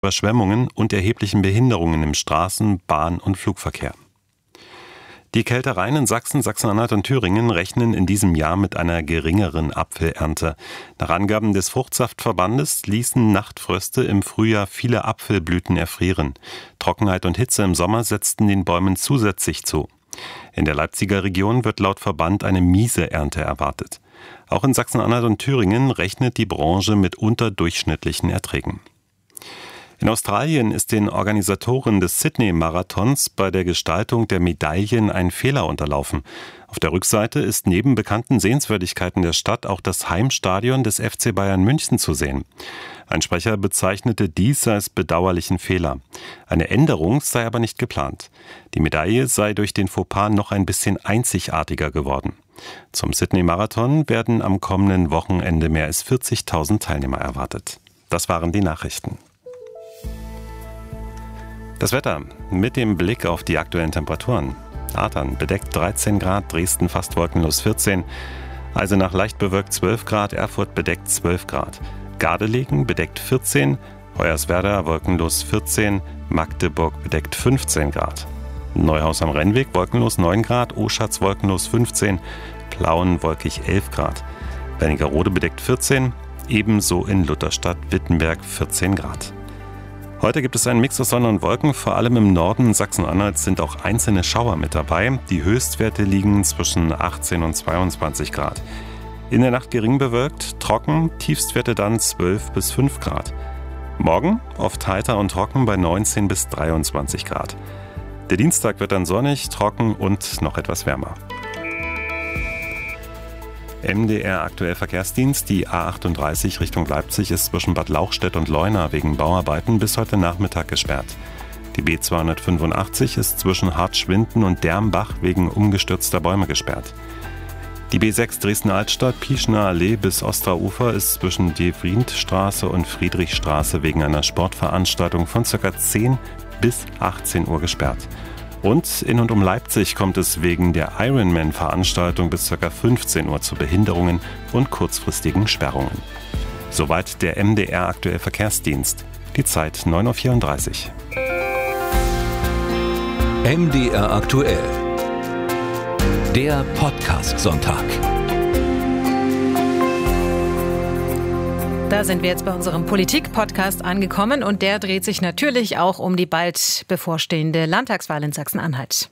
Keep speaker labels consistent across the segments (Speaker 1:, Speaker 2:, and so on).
Speaker 1: Überschwemmungen und erheblichen Behinderungen im Straßen-, Bahn- und Flugverkehr. Die Kältereien in Sachsen, Sachsen-Anhalt und Thüringen rechnen in diesem Jahr mit einer geringeren Apfelernte. Nach Angaben des Fruchtsaftverbandes ließen Nachtfröste im Frühjahr viele Apfelblüten erfrieren. Trockenheit und Hitze im Sommer setzten den Bäumen zusätzlich zu. In der Leipziger Region wird laut Verband eine miese Ernte erwartet. Auch in Sachsen-Anhalt und Thüringen rechnet die Branche mit unterdurchschnittlichen Erträgen. In Australien ist den Organisatoren des Sydney-Marathons bei der Gestaltung der Medaillen ein Fehler unterlaufen. Auf der Rückseite ist neben bekannten Sehenswürdigkeiten der Stadt auch das Heimstadion des FC Bayern München zu sehen. Ein Sprecher bezeichnete dies als bedauerlichen Fehler. Eine Änderung sei aber nicht geplant. Die Medaille sei durch den Fauxpas noch ein bisschen einzigartiger geworden. Zum Sydney-Marathon werden am kommenden Wochenende mehr als 40.000 Teilnehmer erwartet. Das waren die Nachrichten. Das Wetter mit dem Blick auf die aktuellen Temperaturen. Adern bedeckt 13 Grad, Dresden fast wolkenlos 14, Eisenach leicht bewölkt 12 Grad, Erfurt bedeckt 12 Grad, Gardelegen bedeckt 14, Hoyerswerda wolkenlos 14, Magdeburg bedeckt 15 Grad. Neuhaus am Rennweg wolkenlos 9 Grad, Oschatz wolkenlos 15, Plauen wolkig 11 Grad, Wernigerode bedeckt 14, ebenso in Lutherstadt-Wittenberg 14 Grad. Heute gibt es einen Mix aus Sonne und Wolken, vor allem im Norden Sachsen-Anhalts sind auch einzelne Schauer mit dabei. Die Höchstwerte liegen zwischen 18 und 22 Grad. In der Nacht gering bewölkt, trocken, Tiefstwerte dann 12 bis 5 Grad. Morgen oft heiter und trocken bei 19 bis 23 Grad. Der Dienstag wird dann sonnig, trocken und noch etwas wärmer. MDR aktuell Verkehrsdienst. Die A38 Richtung Leipzig ist zwischen Bad Lauchstädt und Leuna wegen Bauarbeiten bis heute Nachmittag gesperrt. Die B285 ist zwischen Hartschwinden und Dermbach wegen umgestürzter Bäume gesperrt. Die B6 Dresden-Altstadt, Pieschner Allee bis Osterufer ist zwischen Devrientstraße und Friedrichstraße wegen einer Sportveranstaltung von ca. 10 bis 18 Uhr gesperrt. Und in und um Leipzig kommt es wegen der Ironman-Veranstaltung bis ca. 15 Uhr zu Behinderungen und kurzfristigen Sperrungen. Soweit der MDR aktuell Verkehrsdienst. Die Zeit 9.34 Uhr.
Speaker 2: MDR aktuell. Der Podcast-Sonntag.
Speaker 3: Da sind wir jetzt bei unserem Politik-Podcast angekommen und der dreht sich natürlich auch um die bald bevorstehende Landtagswahl in Sachsen-Anhalt.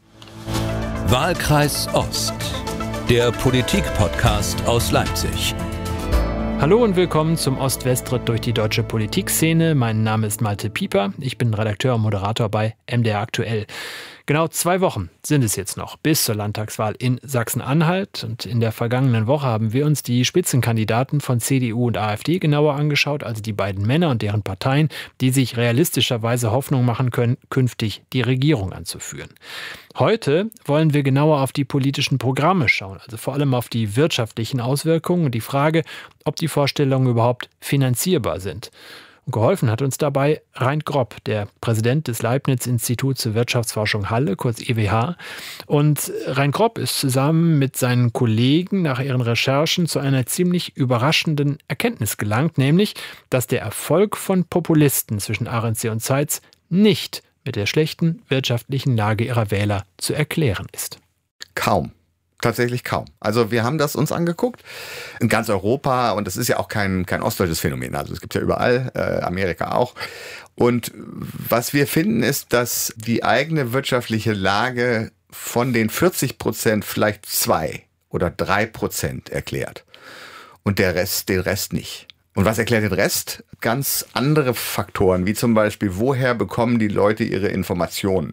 Speaker 2: Wahlkreis Ost, der Politik-Podcast aus Leipzig.
Speaker 4: Hallo und willkommen zum Ost-West-Ritt durch die deutsche Politikszene. Mein Name ist Malte Pieper, ich bin Redakteur und Moderator bei MDR aktuell. Genau 2 Wochen sind es jetzt noch bis zur Landtagswahl in Sachsen-Anhalt. Und in der vergangenen Woche haben wir uns die Spitzenkandidaten von CDU und AfD genauer angeschaut, also die beiden Männer und deren Parteien, die sich realistischerweise Hoffnung machen können, künftig die Regierung anzuführen. Heute wollen wir genauer auf die politischen Programme schauen, also vor allem auf die wirtschaftlichen Auswirkungen und die Frage, ob die Vorstellungen überhaupt finanzierbar sind. Geholfen hat uns dabei Rein Grob, der Präsident des Leibniz-Instituts für Wirtschaftsforschung Halle, kurz EWH. Und Rein Grob ist zusammen mit seinen Kollegen nach ihren Recherchen zu einer ziemlich überraschenden Erkenntnis gelangt, nämlich, dass der Erfolg von Populisten zwischen Arendsee und Zeitz nicht mit der schlechten wirtschaftlichen Lage ihrer Wähler zu erklären ist.
Speaker 5: Kaum. Tatsächlich kaum. Also wir haben das uns angeguckt in ganz Europa und das ist ja auch kein ostdeutsches Phänomen. Also es gibt ja überall, Amerika auch. Und was wir finden ist, dass die eigene wirtschaftliche Lage von den 40% vielleicht 2 oder 3% erklärt und den Rest nicht. Und was erklärt den Rest? Ganz andere Faktoren, wie zum Beispiel, woher bekommen die Leute ihre Informationen?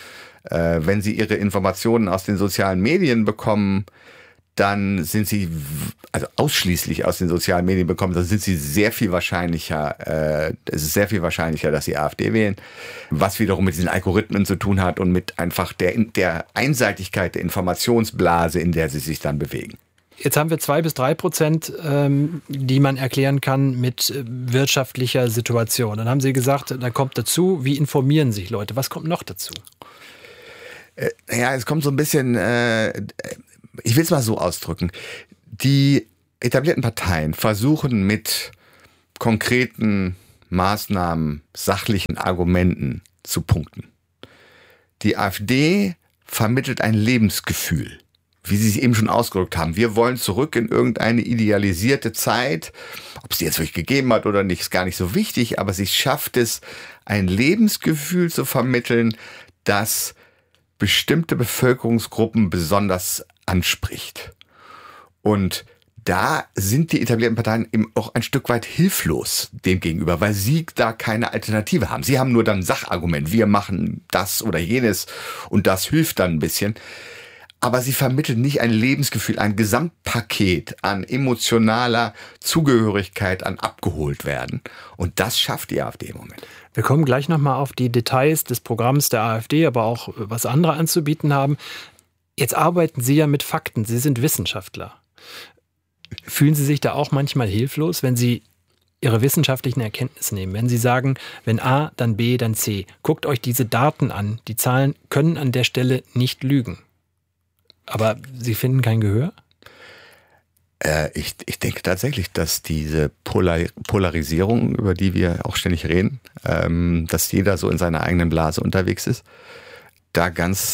Speaker 5: Wenn sie ihre Informationen aus den sozialen Medien bekommen, dann sind sie, also ausschließlich aus den sozialen Medien bekommen, dann sind sie sehr viel wahrscheinlicher, es ist sehr viel wahrscheinlicher, dass sie AfD wählen, was wiederum mit diesen Algorithmen zu tun hat und mit einfach der Einseitigkeit der Informationsblase, in der sie sich dann bewegen.
Speaker 4: Jetzt haben wir 2 bis 3%, die man erklären kann mit wirtschaftlicher Situation. Dann haben Sie gesagt, da kommt dazu, wie informieren sich Leute? Was kommt noch dazu?
Speaker 5: Ja, es kommt so ein bisschen, ich will es mal so ausdrücken, die etablierten Parteien versuchen mit konkreten Maßnahmen, sachlichen Argumenten zu punkten. Die AfD vermittelt ein Lebensgefühl, wie Sie es eben schon ausgedrückt haben. Wir wollen zurück in irgendeine idealisierte Zeit. Ob es die jetzt wirklich gegeben hat oder nicht, ist gar nicht so wichtig, aber sie schafft es, ein Lebensgefühl zu vermitteln, das bestimmte Bevölkerungsgruppen besonders anspricht. Und da sind die etablierten Parteien eben auch ein Stück weit hilflos dem gegenüber, weil sie da keine Alternative haben. Sie haben nur dann ein Sachargument. Wir machen das oder jenes und das hilft dann ein bisschen. Aber sie vermitteln nicht ein Lebensgefühl, ein Gesamtpaket an emotionaler Zugehörigkeit, an abgeholt werden. Und das schafft die AfD im Moment.
Speaker 4: Wir kommen gleich nochmal auf die Details des Programms der AfD, aber auch was andere anzubieten haben. Jetzt arbeiten Sie ja mit Fakten. Sie sind Wissenschaftler. Fühlen Sie sich da auch manchmal hilflos, wenn Sie Ihre wissenschaftlichen Erkenntnisse nehmen? Wenn Sie sagen, wenn A, dann B, dann C. Guckt euch diese Daten an. Die Zahlen können an der Stelle nicht lügen. Aber Sie finden kein Gehör?
Speaker 5: Ich denke tatsächlich, dass diese Polarisierung, über die wir auch ständig reden, dass jeder so in seiner eigenen Blase unterwegs ist, da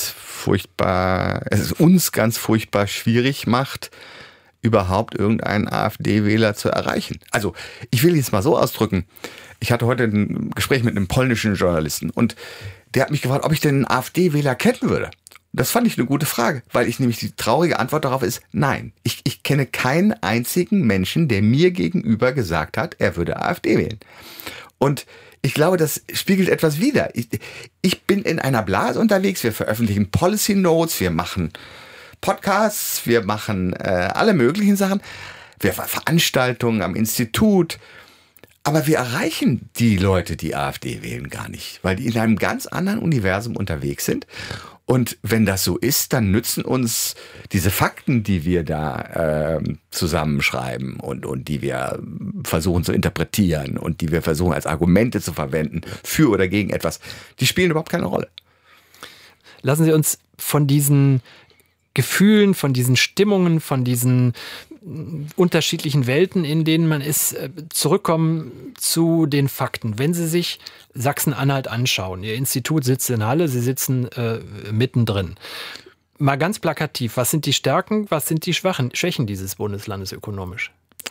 Speaker 5: es uns ganz furchtbar schwierig macht, überhaupt irgendeinen AfD-Wähler zu erreichen. Also ich will jetzt mal so ausdrücken, ich hatte heute ein Gespräch mit einem polnischen Journalisten und der hat mich gefragt, ob ich denn einen AfD-Wähler kennen würde. Das fand ich eine gute Frage, weil ich nämlich die traurige Antwort darauf ist, nein. Ich kenne keinen einzigen Menschen, der mir gegenüber gesagt hat, er würde AfD wählen. Und ich glaube, das spiegelt etwas wider. Ich bin in einer Blase unterwegs, wir veröffentlichen Policy Notes, wir machen Podcasts, wir machen alle möglichen Sachen, wir Veranstaltungen am Institut, aber wir erreichen die Leute, die AfD wählen, gar nicht, weil die in einem ganz anderen Universum unterwegs sind. Und wenn das so ist, dann nützen uns diese Fakten, die wir da zusammenschreiben und die wir versuchen zu interpretieren und die wir versuchen als Argumente zu verwenden für oder gegen etwas, die spielen überhaupt keine Rolle.
Speaker 4: Lassen Sie uns von diesen Gefühlen, von diesen Stimmungen, von diesen unterschiedlichen Welten, in denen man ist, zurückkommen zu den Fakten. Wenn Sie sich Sachsen-Anhalt anschauen, Ihr Institut sitzt in Halle, Sie sitzen mittendrin. Mal ganz plakativ, was sind die Stärken, was sind die Schwächen dieses Bundeslandes ökonomisch?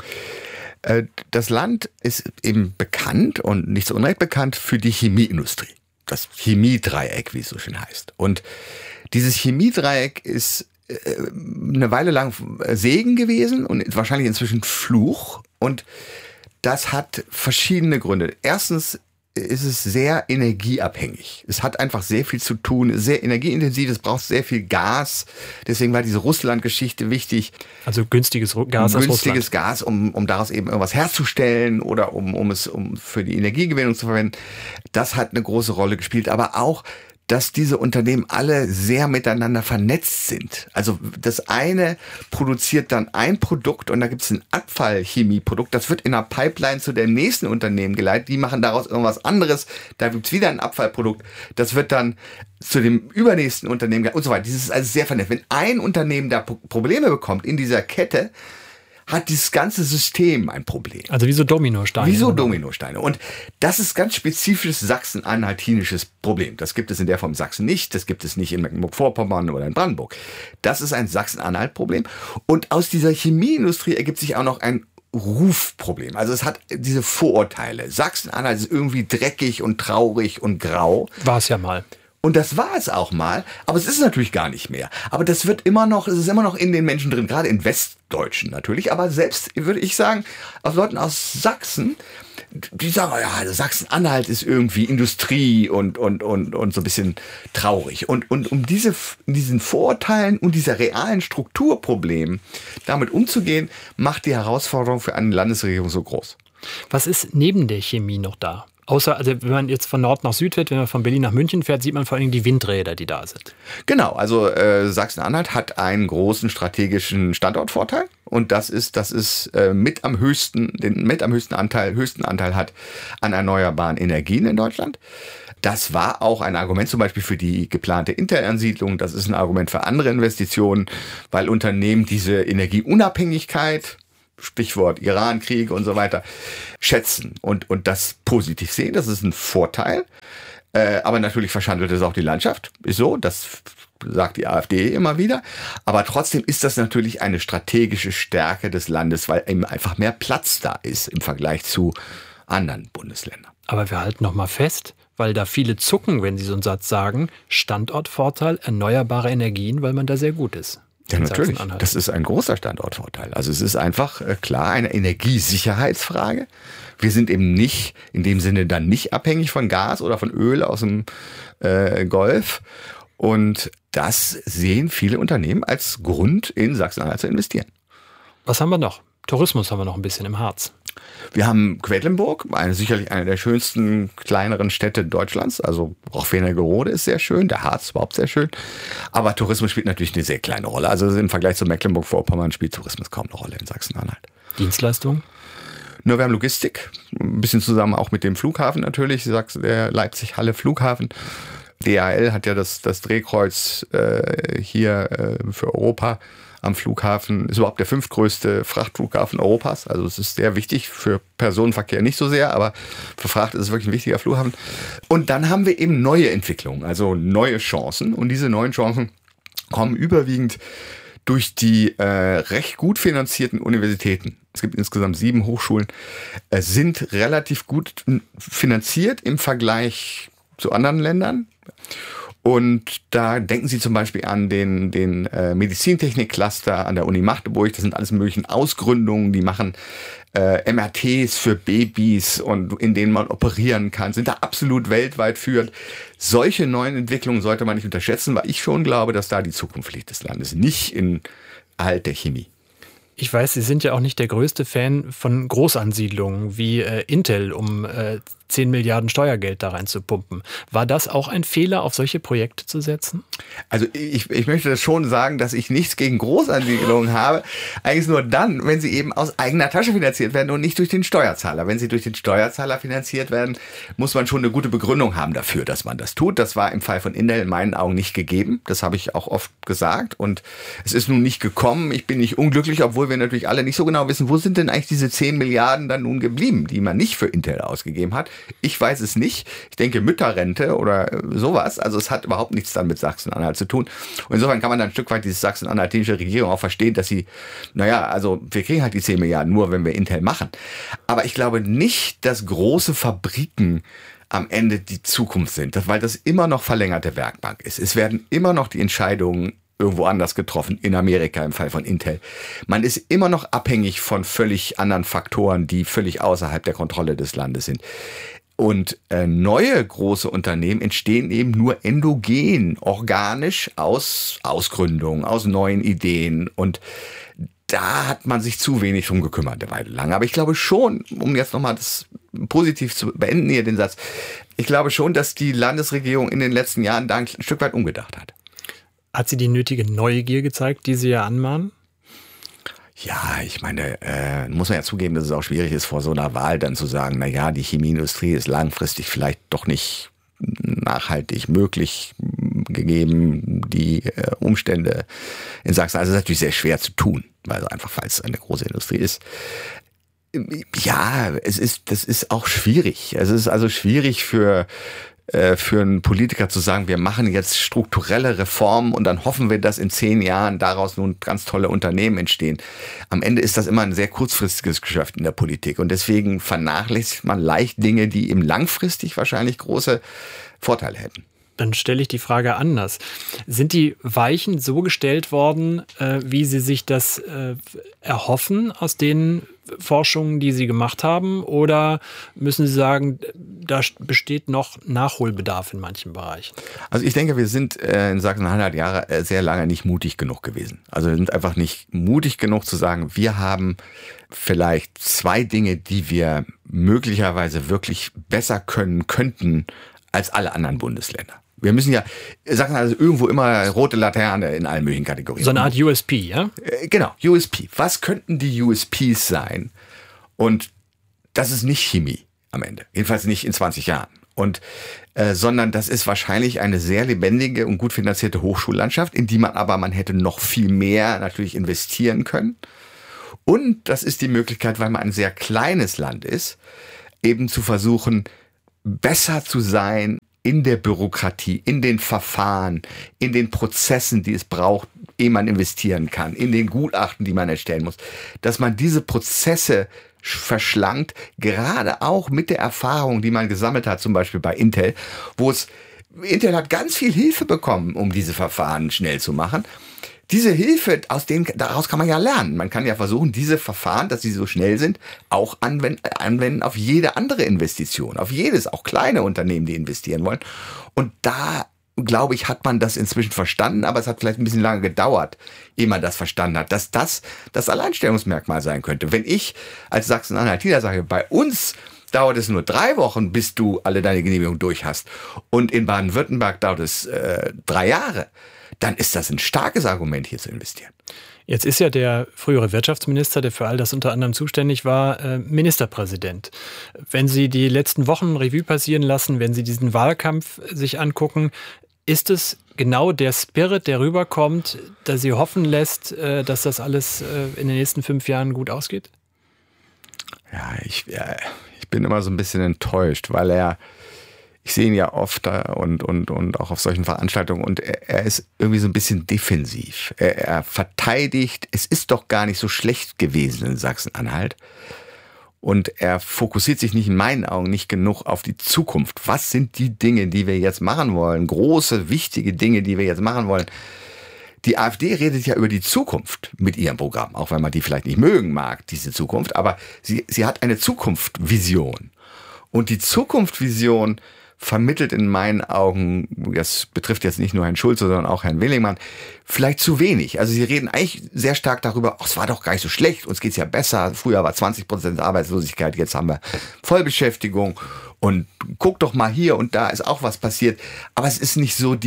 Speaker 5: Das Land ist eben bekannt und nicht so unrecht bekannt für die Chemieindustrie. Das Chemiedreieck, wie es so schön heißt. Und dieses Chemiedreieck ist eine Weile lang Segen gewesen und wahrscheinlich inzwischen Fluch. Und das hat verschiedene Gründe. Erstens ist es sehr energieabhängig. Es hat einfach sehr viel zu tun, sehr energieintensiv, es braucht sehr viel Gas. Deswegen war diese Russland-Geschichte wichtig.
Speaker 4: Also günstiges Gas aus
Speaker 5: günstiges Gas, um daraus eben irgendwas herzustellen oder um es für die Energiegewinnung zu verwenden. Das hat eine große Rolle gespielt, aber auch dass diese Unternehmen alle sehr miteinander vernetzt sind. Also das eine produziert dann ein Produkt und da gibt es ein Abfallchemieprodukt, das wird in einer Pipeline zu dem nächsten Unternehmen geleitet, die machen daraus irgendwas anderes, da gibt es wieder ein Abfallprodukt, das wird dann zu dem übernächsten Unternehmen und so weiter. Dieses ist also sehr vernetzt. Wenn ein Unternehmen da Probleme bekommt in dieser Kette, hat dieses ganze System ein Problem.
Speaker 4: Also wie so Dominosteine.
Speaker 5: Wie so Dominosteine. Und das ist ganz spezifisches sachsen-anhaltinisches Problem. Das gibt es in der Form in Sachsen nicht. Das gibt es nicht in Mecklenburg-Vorpommern oder in Brandenburg. Das ist ein Sachsen-Anhalt-Problem. Und aus dieser Chemieindustrie ergibt sich auch noch ein Rufproblem. Also es hat diese Vorurteile. Sachsen-Anhalt ist irgendwie dreckig und traurig und grau.
Speaker 4: War es ja mal.
Speaker 5: Und das war es auch mal, aber es ist natürlich gar nicht mehr. Aber das es ist immer noch in den Menschen drin, gerade in Westdeutschen natürlich, aber selbst, würde ich sagen, aus Leuten aus Sachsen, die sagen, ja, Sachsen-Anhalt ist irgendwie Industrie und so ein bisschen traurig. Und um diesen Vorurteilen und dieser realen Strukturproblemen damit umzugehen, macht die Herausforderung für eine Landesregierung so groß.
Speaker 4: Was ist neben der Chemie noch da? Außer, also wenn man jetzt von Nord nach Süd fährt, wenn man von Berlin nach München fährt, sieht man vor allem die Windräder, die da sind.
Speaker 5: Genau, also Sachsen-Anhalt hat einen großen strategischen Standortvorteil und das ist mit am höchsten Anteil hat an erneuerbaren Energien in Deutschland. Das war auch ein Argument zum Beispiel für die geplante Intel-Ansiedlung. Das ist ein Argument für andere Investitionen, weil Unternehmen diese Energieunabhängigkeit Stichwort Iran-Krieg und so weiter, schätzen und das positiv sehen. Das ist ein Vorteil. Aber natürlich verschandelt es auch die Landschaft. Ist so, das sagt die AfD immer wieder. Aber trotzdem ist das natürlich eine strategische Stärke des Landes, weil eben einfach mehr Platz da ist im Vergleich zu anderen Bundesländern.
Speaker 4: Aber wir halten noch mal fest, weil da viele zucken, wenn sie so einen Satz sagen, Standortvorteil, erneuerbare Energien, weil man da sehr gut ist.
Speaker 5: Ja, natürlich. Das ist ein großer Standortvorteil. Also es ist einfach klar eine Energiesicherheitsfrage. Wir sind eben nicht, in dem Sinne dann nicht abhängig von Gas oder von Öl aus dem Golf. Und das sehen viele Unternehmen als Grund, in Sachsen-Anhalt zu investieren.
Speaker 4: Was haben wir noch? Tourismus haben wir noch ein bisschen im Harz.
Speaker 5: Wir haben Quedlinburg, sicherlich eine der schönsten kleineren Städte Deutschlands. Also auch Wernigerode ist sehr schön, der Harz ist überhaupt sehr schön. Aber Tourismus spielt natürlich eine sehr kleine Rolle. Also im Vergleich zu Mecklenburg-Vorpommern spielt Tourismus kaum eine Rolle in Sachsen-Anhalt.
Speaker 4: Dienstleistungen?
Speaker 5: Nur wir haben Logistik, ein bisschen zusammen auch mit dem Flughafen natürlich, der Leipzig-Halle Flughafen. DHL hat ja das Drehkreuz hier für Europa am Flughafen, ist überhaupt der 5. größte Frachtflughafen Europas. Also es ist sehr wichtig, für Personenverkehr nicht so sehr, aber für Fracht ist es wirklich ein wichtiger Flughafen. Und dann haben wir eben neue Entwicklungen, also neue Chancen. Und diese neuen Chancen kommen überwiegend durch die recht gut finanzierten Universitäten. Es gibt insgesamt 7 Hochschulen, sind relativ gut finanziert im Vergleich zu anderen Ländern. Und da denken Sie zum Beispiel an den Medizintechnik-Cluster an der Uni Magdeburg. Das sind alles mögliche Ausgründungen, die machen MRTs für Babys und in denen man operieren kann, sind da absolut weltweit führend. Solche neuen Entwicklungen sollte man nicht unterschätzen, weil ich schon glaube, dass da die Zukunft liegt des Landes, nicht in Erhalt der Chemie.
Speaker 4: Ich weiß, Sie sind ja auch nicht der größte Fan von Großansiedlungen wie Intel, um 10 Milliarden Steuergeld da reinzupumpen. War das auch ein Fehler, auf solche Projekte zu setzen?
Speaker 5: Also ich möchte das schon sagen, dass ich nichts gegen Großansiedlungen habe. Eigentlich nur dann, wenn sie eben aus eigener Tasche finanziert werden und nicht durch den Steuerzahler. Wenn sie durch den Steuerzahler finanziert werden, muss man schon eine gute Begründung haben dafür, dass man das tut. Das war im Fall von Intel in meinen Augen nicht gegeben. Das habe ich auch oft gesagt. Und es ist nun nicht gekommen. Ich bin nicht unglücklich, obwohl wir natürlich alle nicht so genau wissen, wo sind denn eigentlich diese 10 Milliarden dann nun geblieben, die man nicht für Intel ausgegeben hat. Ich weiß es nicht. Ich denke Mütterrente oder sowas. Also es hat überhaupt nichts dann mit Sachsen-Anhalt zu tun. Und insofern kann man dann ein Stück weit diese sachsen-anhaltinische Regierung auch verstehen, dass sie, also wir kriegen halt die 10 Milliarden nur, wenn wir Intel machen. Aber ich glaube nicht, dass große Fabriken am Ende die Zukunft sind, weil das immer noch verlängerte Werkbank ist. Es werden immer noch die Entscheidungen irgendwo anders getroffen, in Amerika im Fall von Intel. Man ist immer noch abhängig von völlig anderen Faktoren, die völlig außerhalb der Kontrolle des Landes sind. Und neue große Unternehmen entstehen eben nur endogen, organisch aus Ausgründungen, aus neuen Ideen. Und da hat man sich zu wenig drum gekümmert, eine Weile lang. Aber ich glaube schon, um jetzt nochmal das positiv zu beenden hier, den Satz, ich glaube schon, dass die Landesregierung in den letzten Jahren da ein Stück weit umgedacht hat.
Speaker 4: Hat sie die nötige Neugier gezeigt, die Sie ja anmahnen?
Speaker 5: Ja, ich meine, muss man ja zugeben, dass es auch schwierig ist, vor so einer Wahl dann zu sagen, die Chemieindustrie ist langfristig vielleicht doch nicht nachhaltig möglich gegeben, die Umstände in Sachsen. Also es ist natürlich sehr schwer zu tun, weil es eine große Industrie ist. Ja, das ist auch schwierig. Es ist also schwierig für einen Politiker zu sagen, wir machen jetzt strukturelle Reformen und dann hoffen wir, dass in 10 Jahren daraus nun ganz tolle Unternehmen entstehen. Am Ende ist das immer ein sehr kurzfristiges Geschäft in der Politik und deswegen vernachlässigt man leicht Dinge, die eben langfristig wahrscheinlich große Vorteile hätten.
Speaker 4: Dann stelle ich die Frage anders. Sind die Weichen so gestellt worden, wie Sie sich das erhoffen aus den Forschungen, die Sie gemacht haben? Oder müssen Sie sagen, da besteht noch Nachholbedarf in manchen Bereichen?
Speaker 5: Also ich denke, wir sind in Sachsen-Anhalt sehr lange nicht mutig genug gewesen. Also wir sind einfach nicht mutig genug zu sagen, wir haben vielleicht 2 Dinge, die wir möglicherweise wirklich besser könnten als alle anderen Bundesländer. Wir müssen ja, Sachsen-Anhalt irgendwo immer rote Laterne in allen möglichen Kategorien.
Speaker 4: So eine Art USP, ja?
Speaker 5: Genau, USP. Was könnten die USPs sein? Und das ist nicht Chemie am Ende. Jedenfalls nicht in 20 Jahren. Sondern das ist wahrscheinlich eine sehr lebendige und gut finanzierte Hochschullandschaft, in die man hätte noch viel mehr natürlich investieren können. Und das ist die Möglichkeit, weil man ein sehr kleines Land ist, eben zu versuchen, besser zu sein in der Bürokratie, in den Verfahren, in den Prozessen, die es braucht, ehe man investieren kann, in den Gutachten, die man erstellen muss, dass man diese Prozesse verschlankt, gerade auch mit der Erfahrung, die man gesammelt hat, zum Beispiel bei Intel, Intel hat ganz viel Hilfe bekommen, um diese Verfahren schnell zu machen. Diese Hilfe, daraus kann man ja lernen. Man kann ja versuchen, diese Verfahren, dass sie so schnell sind, auch anwenden auf jede andere Investition, auf jedes, auch kleine Unternehmen, die investieren wollen. Und da, glaube ich, hat man das inzwischen verstanden, aber es hat vielleicht ein bisschen lange gedauert, ehe man das verstanden hat, dass das das Alleinstellungsmerkmal sein könnte. Wenn ich als Sachsen-Anhaltiner sage, bei uns dauert es nur 3 Wochen, bis du alle deine Genehmigungen durch hast, und in Baden-Württemberg dauert es 3 Jahre, dann ist das ein starkes Argument, hier zu investieren.
Speaker 4: Jetzt ist ja der frühere Wirtschaftsminister, der für all das unter anderem zuständig war, Ministerpräsident. Wenn Sie die letzten Wochen Revue passieren lassen, wenn Sie diesen Wahlkampf sich angucken, ist es genau der Spirit, der rüberkommt, der Sie hoffen lässt, dass das alles in den nächsten 5 Jahren gut ausgeht?
Speaker 5: Ja, ich bin immer so ein bisschen enttäuscht, weil ich sehe ihn ja oft und auch auf solchen Veranstaltungen, und er ist irgendwie so ein bisschen defensiv. Er verteidigt, es ist doch gar nicht so schlecht gewesen in Sachsen-Anhalt. Und er fokussiert sich in meinen Augen nicht genug auf die Zukunft. Was sind die Dinge, die wir jetzt machen wollen? Große, wichtige Dinge, die wir jetzt machen wollen. Die AfD redet ja über die Zukunft mit ihrem Programm, auch wenn man die vielleicht nicht mögen mag, diese Zukunft. Aber sie hat eine Zukunftsvision. Und die Zukunftsvision vermittelt in meinen Augen, das betrifft jetzt nicht nur Herrn Schulze, sondern auch Herrn Willingmann, vielleicht zu wenig. Also sie reden eigentlich sehr stark darüber, es war doch gar nicht so schlecht, uns geht's ja besser. Früher war 20% Arbeitslosigkeit, jetzt haben wir Vollbeschäftigung. Und guck doch mal, hier und da ist auch was passiert. Aber es ist nicht so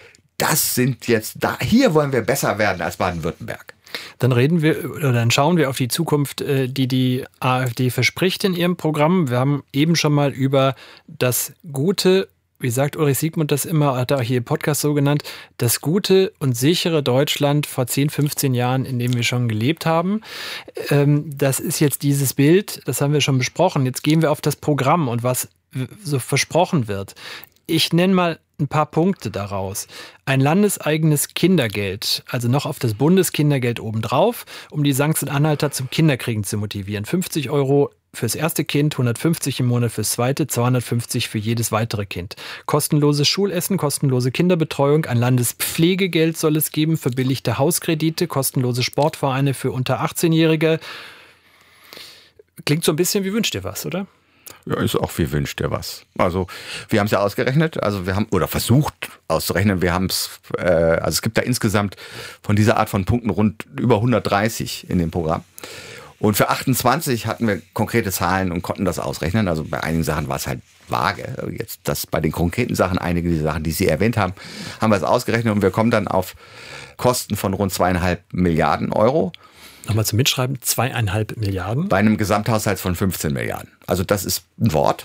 Speaker 5: hier wollen wir besser werden als Baden-Württemberg.
Speaker 4: Dann schauen wir auf die Zukunft, die AfD verspricht in ihrem Programm. Wir haben eben schon mal über das gute, wie sagt Ulrich Siegmund das immer, hat er auch hier im Podcast so genannt, das gute und sichere Deutschland vor 10, 15 Jahren, in dem wir schon gelebt haben. Das ist jetzt dieses Bild, das haben wir schon besprochen. Jetzt gehen wir auf das Programm und was so versprochen wird. Ich nenne mal ein paar Punkte daraus. Ein landeseigenes Kindergeld, also noch auf das Bundeskindergeld obendrauf, um die Sachsen-Anhalter zum Kinderkriegen zu motivieren. 50 € fürs erste Kind, 150 im Monat fürs zweite, 250 für jedes weitere Kind. Kostenloses Schulessen, kostenlose Kinderbetreuung, ein Landespflegegeld soll es geben, verbilligte Hauskredite, kostenlose Sportvereine für unter 18-Jährige. Klingt so ein bisschen wie wünscht ihr was, oder?
Speaker 5: Ja, ist auch wie wünscht ihr was. Also wir haben es ja ausgerechnet, versucht auszurechnen. Es gibt da insgesamt von dieser Art von Punkten rund über 130 in dem Programm. Und für 28 hatten wir konkrete Zahlen und konnten das ausrechnen. Also bei einigen Sachen war es halt vage. Jetzt bei den konkreten Sachen, einige dieser Sachen, die Sie erwähnt haben, haben wir es ausgerechnet und wir kommen dann auf Kosten von rund 2,5 Milliarden Euro.
Speaker 4: Nochmal zum Mitschreiben, 2,5 Milliarden?
Speaker 5: Bei einem Gesamthaushalt von 15 Milliarden. Also das ist ein Wort.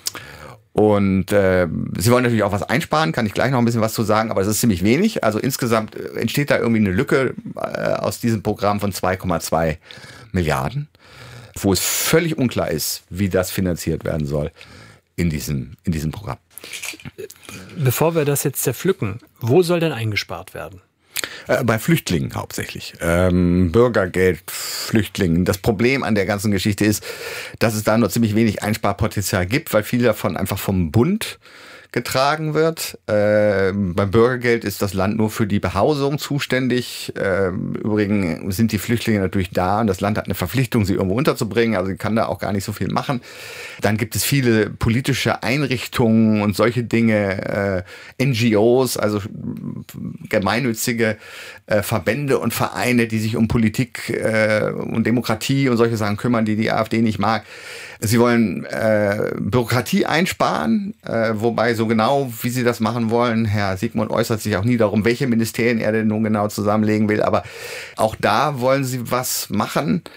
Speaker 5: Und Sie wollen natürlich auch was einsparen, kann ich gleich noch ein bisschen was zu sagen, aber es ist ziemlich wenig. Also insgesamt entsteht da irgendwie eine Lücke aus diesem Programm von 2,2 Milliarden, wo es völlig unklar ist, wie das finanziert werden soll in diesem Programm.
Speaker 4: Bevor wir das jetzt zerpflücken, wo soll denn eingespart werden?
Speaker 5: Bei Flüchtlingen hauptsächlich. Bürgergeld, Flüchtlingen. Das Problem an der ganzen Geschichte ist, dass es da nur ziemlich wenig Einsparpotenzial gibt, weil viel davon einfach vom Bund getragen wird. Beim Bürgergeld ist das Land nur für die Behausung zuständig. Übrigens sind die Flüchtlinge natürlich da und das Land hat eine Verpflichtung, sie irgendwo unterzubringen. Also kann da auch gar nicht so viel machen. Dann gibt es viele politische Einrichtungen und solche Dinge, NGOs, also gemeinnützige Verbände und Vereine, die sich um Politik und Demokratie und solche Sachen kümmern, die AfD nicht mag. Sie wollen Bürokratie einsparen, wobei so genau, wie sie das machen wollen, Herr Siegmund äußert sich auch nie darum, welche Ministerien er denn nun genau zusammenlegen will, aber auch da wollen sie was machen.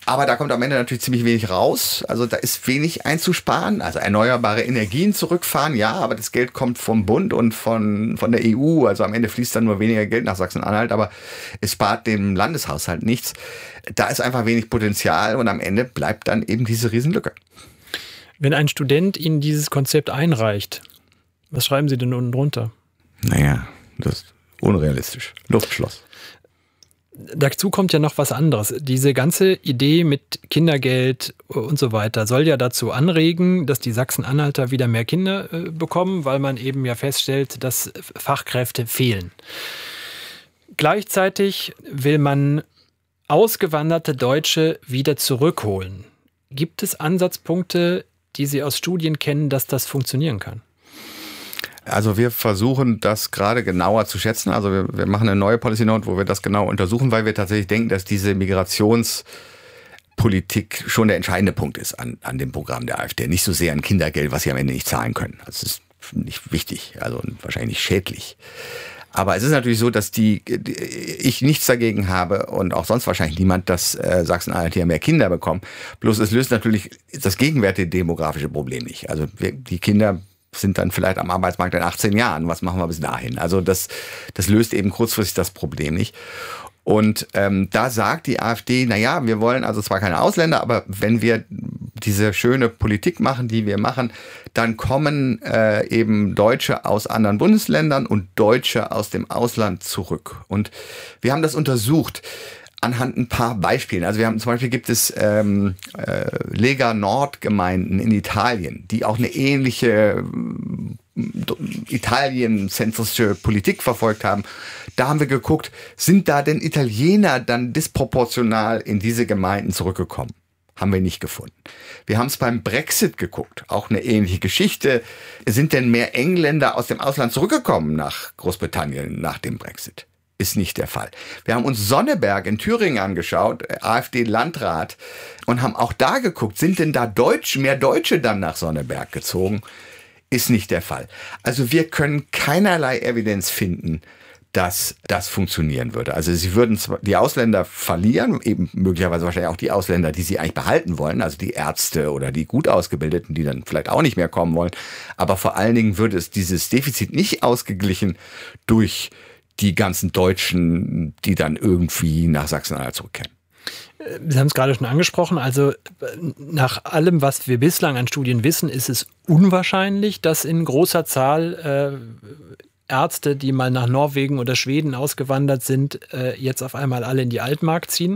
Speaker 5: Aber da kommt am Ende natürlich ziemlich wenig raus. Also da ist wenig einzusparen. Also erneuerbare Energien zurückfahren, ja, aber das Geld kommt vom Bund und von der EU. Also am Ende fließt dann nur weniger Geld nach Sachsen-Anhalt, aber es spart dem Landeshaushalt nichts. Da ist einfach wenig Potenzial und am Ende bleibt dann eben diese Riesenlücke.
Speaker 4: Wenn ein Student Ihnen dieses Konzept einreicht, was schreiben Sie denn unten drunter?
Speaker 5: Naja, das ist unrealistisch. Luftschloss.
Speaker 4: Dazu kommt ja noch was anderes. Diese ganze Idee mit Kindergeld und so weiter soll ja dazu anregen, dass die Sachsen-Anhalter wieder mehr Kinder bekommen, weil man eben ja feststellt, dass Fachkräfte fehlen. Gleichzeitig will man ausgewanderte Deutsche wieder zurückholen. Gibt es Ansatzpunkte, die Sie aus Studien kennen, dass das funktionieren kann?
Speaker 5: Also wir versuchen das gerade genauer zu schätzen. Also wir machen eine neue Policy Note, wo wir das genau untersuchen, weil wir tatsächlich denken, dass diese Migrationspolitik schon der entscheidende Punkt ist an dem Programm der AfD. Nicht so sehr ein Kindergeld, was sie am Ende nicht zahlen können. Das ist nicht wichtig, also wahrscheinlich nicht schädlich. Aber es ist natürlich so, dass ich nichts dagegen habe und auch sonst wahrscheinlich niemand, dass Sachsen-Anhalt hier mehr Kinder bekommen. Bloß es löst natürlich das gegenwärtige demografische Problem nicht. Also die Kinder sind dann vielleicht am Arbeitsmarkt in 18 Jahren. Was machen wir bis dahin? Also das löst eben kurzfristig das Problem nicht. Und da sagt die AfD, naja, wir wollen also zwar keine Ausländer, aber wenn wir diese schöne Politik machen, die wir machen, dann kommen eben Deutsche aus anderen Bundesländern und Deutsche aus dem Ausland zurück. Und wir haben das untersucht anhand ein paar Beispielen. Also zum Beispiel gibt es Lega Nord-Gemeinden in Italien, die auch eine ähnliche Italien-zentrische Politik verfolgt haben. Da haben wir geguckt, sind da denn Italiener dann disproportional in diese Gemeinden zurückgekommen? Haben wir nicht gefunden. Wir haben es beim Brexit geguckt, auch eine ähnliche Geschichte. Sind denn mehr Engländer aus dem Ausland zurückgekommen nach Großbritannien nach dem Brexit? Ist nicht der Fall. Wir haben uns Sonneberg in Thüringen angeschaut, AfD-Landrat, und haben auch da geguckt, sind denn da mehr Deutsche dann nach Sonneberg gezogen? Ist nicht der Fall. Also wir können keinerlei Evidenz finden, dass das funktionieren würde. Also sie würden die Ausländer verlieren, eben möglicherweise wahrscheinlich auch die Ausländer, die sie eigentlich behalten wollen, also die Ärzte oder die gut Ausgebildeten, die dann vielleicht auch nicht mehr kommen wollen. Aber vor allen Dingen würde es dieses Defizit nicht ausgeglichen durch die ganzen Deutschen, die dann irgendwie nach Sachsen-Anhalt zurückkehren.
Speaker 4: Sie haben es gerade schon angesprochen, also nach allem, was wir bislang an Studien wissen, ist es unwahrscheinlich, dass in großer Zahl Ärzte, die mal nach Norwegen oder Schweden ausgewandert sind, jetzt auf einmal alle in die Altmark ziehen.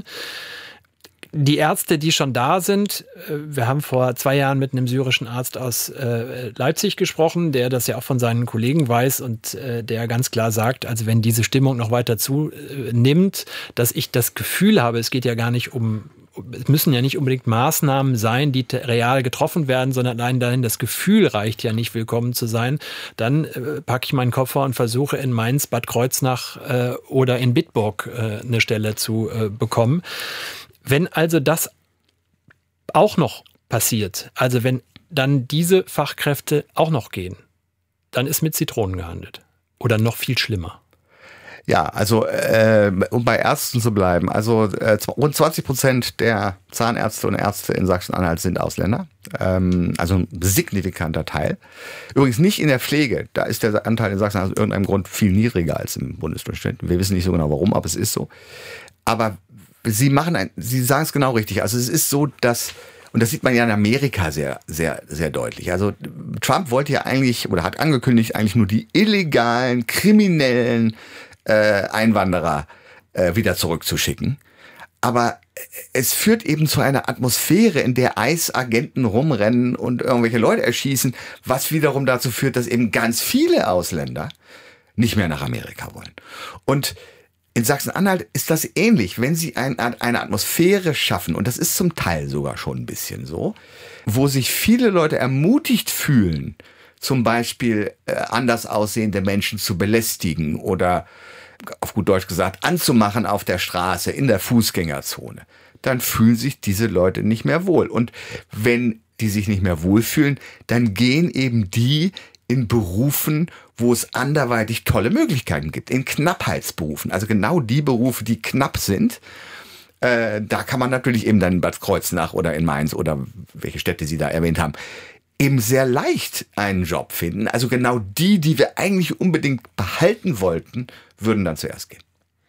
Speaker 4: Die Ärzte, die schon da sind, wir haben vor 2 Jahren mit einem syrischen Arzt aus Leipzig gesprochen, der das ja auch von seinen Kollegen weiß und der ganz klar sagt, also wenn diese Stimmung noch weiter zunimmt, dass ich das Gefühl habe, es geht ja gar nicht es müssen ja nicht unbedingt Maßnahmen sein, die real getroffen werden, sondern allein dahin, das Gefühl reicht ja nicht, willkommen zu sein. Dann packe ich meinen Koffer und versuche in Mainz, Bad Kreuznach oder in Bitburg eine Stelle zu bekommen. Wenn also das auch noch passiert, also wenn dann diese Fachkräfte auch noch gehen, dann ist mit Zitronen gehandelt. Oder noch viel schlimmer.
Speaker 5: Ja, also um bei Ärzten zu bleiben, also rund 20% der Zahnärzte und Ärzte in Sachsen-Anhalt sind Ausländer, also ein signifikanter Teil. Übrigens nicht in der Pflege, da ist der Anteil in Sachsen-Anhalt aus irgendeinem Grund viel niedriger als im Bundesdurchschnitt. Wir wissen nicht so genau warum, aber es ist so. Aber Sie sagen es genau richtig, also es ist so, dass, und das sieht man ja in Amerika sehr, sehr, sehr deutlich. Also Trump wollte ja eigentlich, oder hat angekündigt, eigentlich nur die illegalen, kriminellen Einwanderer wieder zurückzuschicken. Aber es führt eben zu einer Atmosphäre, in der ICE-Agenten rumrennen und irgendwelche Leute erschießen, was wiederum dazu führt, dass eben ganz viele Ausländer nicht mehr nach Amerika wollen. Und in Sachsen-Anhalt ist das ähnlich, wenn sie eine Atmosphäre schaffen, und das ist zum Teil sogar schon ein bisschen so, wo sich viele Leute ermutigt fühlen, zum Beispiel anders aussehende Menschen zu belästigen oder auf gut Deutsch gesagt anzumachen auf der Straße, in der Fußgängerzone, dann fühlen sich diese Leute nicht mehr wohl. Und wenn die sich nicht mehr wohlfühlen, dann gehen eben die in Berufen, wo es anderweitig tolle Möglichkeiten gibt, in Knappheitsberufen, also genau die Berufe, die knapp sind. Da kann man natürlich eben dann in Bad Kreuznach oder in Mainz oder welche Städte Sie da erwähnt haben, eben sehr leicht einen Job finden. Also genau die wir eigentlich unbedingt behalten wollten, würden dann zuerst gehen.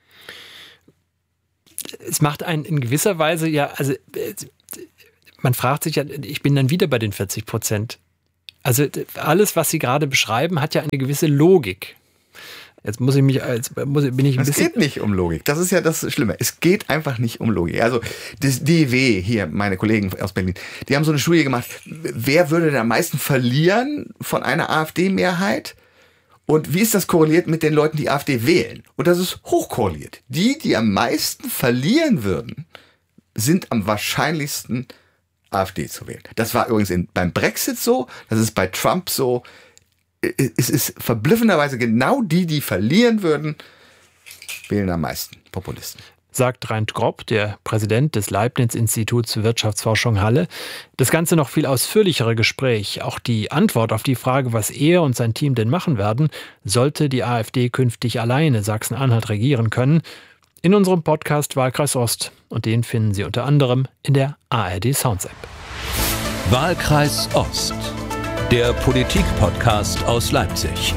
Speaker 4: Es macht einen in gewisser Weise man fragt sich ja, ich bin dann wieder bei den 40%. Also alles, was Sie gerade beschreiben, hat ja eine gewisse Logik. Jetzt bin ich ein bisschen...
Speaker 5: Es geht nicht um Logik. Das ist ja das Schlimme. Es geht einfach nicht um Logik. Also das DEW hier, meine Kollegen aus Berlin, die haben so eine Studie gemacht. Wer würde denn am meisten verlieren von einer AfD-Mehrheit? Und wie ist das korreliert mit den Leuten, die AfD wählen? Und das ist hochkorreliert. Die am meisten verlieren würden, sind am wahrscheinlichsten AfD zu wählen. Das war übrigens beim Brexit so, das ist bei Trump so. Es ist verblüffenderweise genau die verlieren würden, wählen am meisten Populisten.
Speaker 4: Sagt Reint Grob, der Präsident des Leibniz-Instituts für Wirtschaftsforschung Halle. Das Ganze noch viel ausführlichere Gespräch, auch die Antwort auf die Frage, was er und sein Team denn machen werden, sollte die AfD künftig alleine Sachsen-Anhalt regieren können, in unserem Podcast Wahlkreis Ost. Und den finden Sie unter anderem in der ARD Sounds App.
Speaker 2: Wahlkreis Ost, der Politik-Podcast aus Leipzig.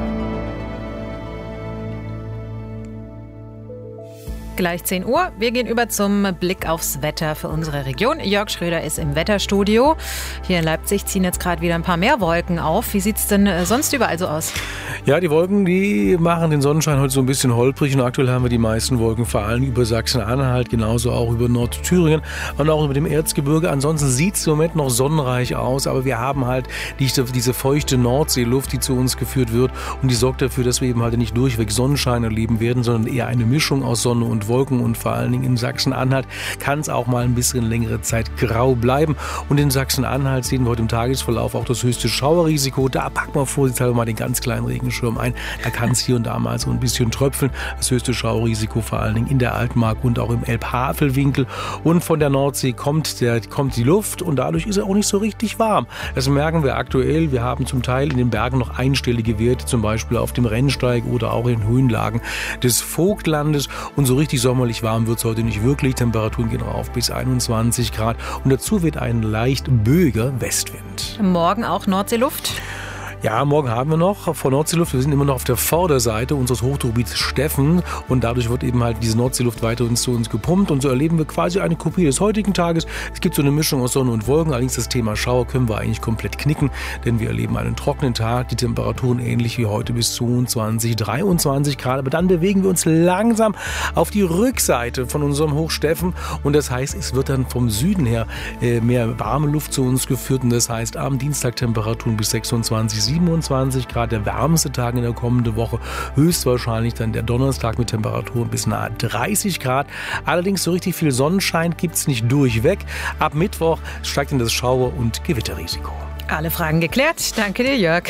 Speaker 3: Gleich 10 Uhr. Wir gehen über zum Blick aufs Wetter für unsere Region. Jörg Schröder ist im Wetterstudio. Hier in Leipzig ziehen jetzt gerade wieder ein paar mehr Wolken auf. Wie sieht es denn sonst überall so aus?
Speaker 6: Ja, die Wolken, die machen den Sonnenschein heute so ein bisschen holprig. Und aktuell haben wir die meisten Wolken vor allem über Sachsen-Anhalt, genauso auch über Nordthüringen und auch über dem Erzgebirge. Ansonsten sieht es im Moment noch sonnenreich aus, aber wir haben halt diese feuchte Nordseeluft, die zu uns geführt wird. Und die sorgt dafür, dass wir eben halt nicht durchweg Sonnenschein erleben werden, sondern eher eine Mischung aus Sonne und Wolken. Und vor allen Dingen in Sachsen-Anhalt kann es auch mal ein bisschen längere Zeit grau bleiben. Und in Sachsen-Anhalt sehen wir heute im Tagesverlauf auch das höchste Schauerrisiko. Da packen wir vorsichtshalber mal den ganz kleinen Regenschirm ein. Da kann es hier und da mal so ein bisschen tröpfeln. Das höchste Schauerrisiko vor allen Dingen in der Altmark und auch im Elb-Havel-Winkel. Und von der Nordsee kommt die Luft und dadurch ist er auch nicht so richtig warm. Das merken wir aktuell. Wir haben zum Teil in den Bergen noch einstellige Werte, zum Beispiel auf dem Rennsteig oder auch in Höhenlagen des Vogtlandes. Und so richtig sommerlich warm wird es heute nicht wirklich. Temperaturen gehen rauf bis 21 Grad. Und dazu wird ein leicht böiger Westwind.
Speaker 3: Morgen auch Nordseeluft?
Speaker 6: Ja, morgen haben wir noch vor Nordseeluft. Wir sind immer noch auf der Vorderseite unseres Hochdruckgebiets Steffen und dadurch wird eben halt diese Nordseeluft weiter zu uns gepumpt und so erleben wir quasi eine Kopie des heutigen Tages. Es gibt so eine Mischung aus Sonne und Wolken, allerdings das Thema Schauer können wir eigentlich komplett knicken, denn wir erleben einen trockenen Tag, die Temperaturen ähnlich wie heute bis 22, 23 Grad, aber dann bewegen wir uns langsam auf die Rückseite von unserem Hoch Steffen und das heißt, es wird dann vom Süden her mehr warme Luft zu uns geführt und das heißt, am Dienstag Temperaturen bis 26, 27 Grad, der wärmste Tag in der kommenden Woche, höchstwahrscheinlich dann der Donnerstag mit Temperaturen bis nahe 30 Grad. Allerdings so richtig viel Sonnenschein gibt es nicht durchweg. Ab Mittwoch steigt dann das Schauer- und Gewitterrisiko.
Speaker 3: Alle Fragen geklärt. Danke dir, Jörg.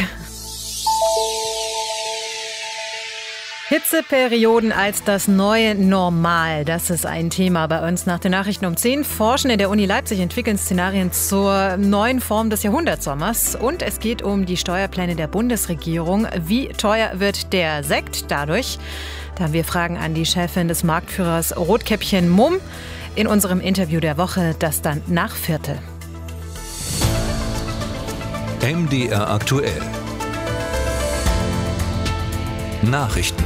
Speaker 3: Hitzeperioden als das neue Normal. Das ist ein Thema bei uns nach den Nachrichten um 10. Forschende der Uni Leipzig entwickeln Szenarien zur neuen Form des Jahrhundertsommers. Und es geht um die Steuerpläne der Bundesregierung. Wie teuer wird der Sekt dadurch? Da haben wir Fragen an die Chefin des Marktführers Rotkäppchen Mumm in unserem Interview der Woche, das dann nach Viertel.
Speaker 2: MDR aktuell. Nachrichten.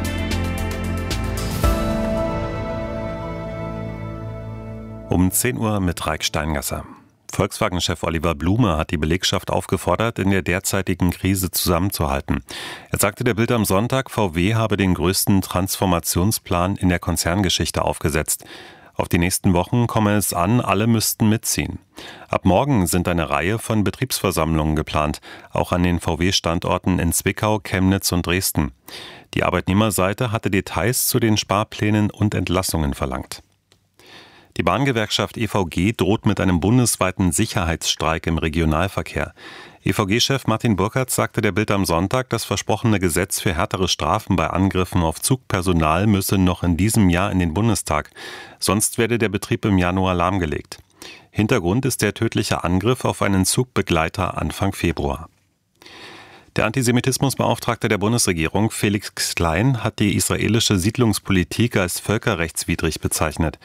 Speaker 1: Um 10 Uhr mit Raik Steingasser. Volkswagen-Chef Oliver Blume hat die Belegschaft aufgefordert, in der derzeitigen Krise zusammenzuhalten. Er sagte der Bild am Sonntag, VW habe den größten Transformationsplan in der Konzerngeschichte aufgesetzt. Auf die nächsten Wochen komme es an, alle müssten mitziehen. Ab morgen sind eine Reihe von Betriebsversammlungen geplant, auch an den VW-Standorten in Zwickau, Chemnitz und Dresden. Die Arbeitnehmerseite hatte Details zu den Sparplänen und Entlassungen verlangt. Die Bahngewerkschaft EVG droht mit einem bundesweiten Sicherheitsstreik im Regionalverkehr. EVG-Chef Martin Burkhardt sagte der Bild am Sonntag, das versprochene Gesetz für härtere Strafen bei Angriffen auf Zugpersonal müsse noch in diesem Jahr in den Bundestag. Sonst werde der Betrieb im Januar lahmgelegt. Hintergrund ist der tödliche Angriff auf einen Zugbegleiter Anfang Februar. Der Antisemitismusbeauftragte der Bundesregierung, Felix Klein, hat die israelische Siedlungspolitik als völkerrechtswidrig bezeichnet.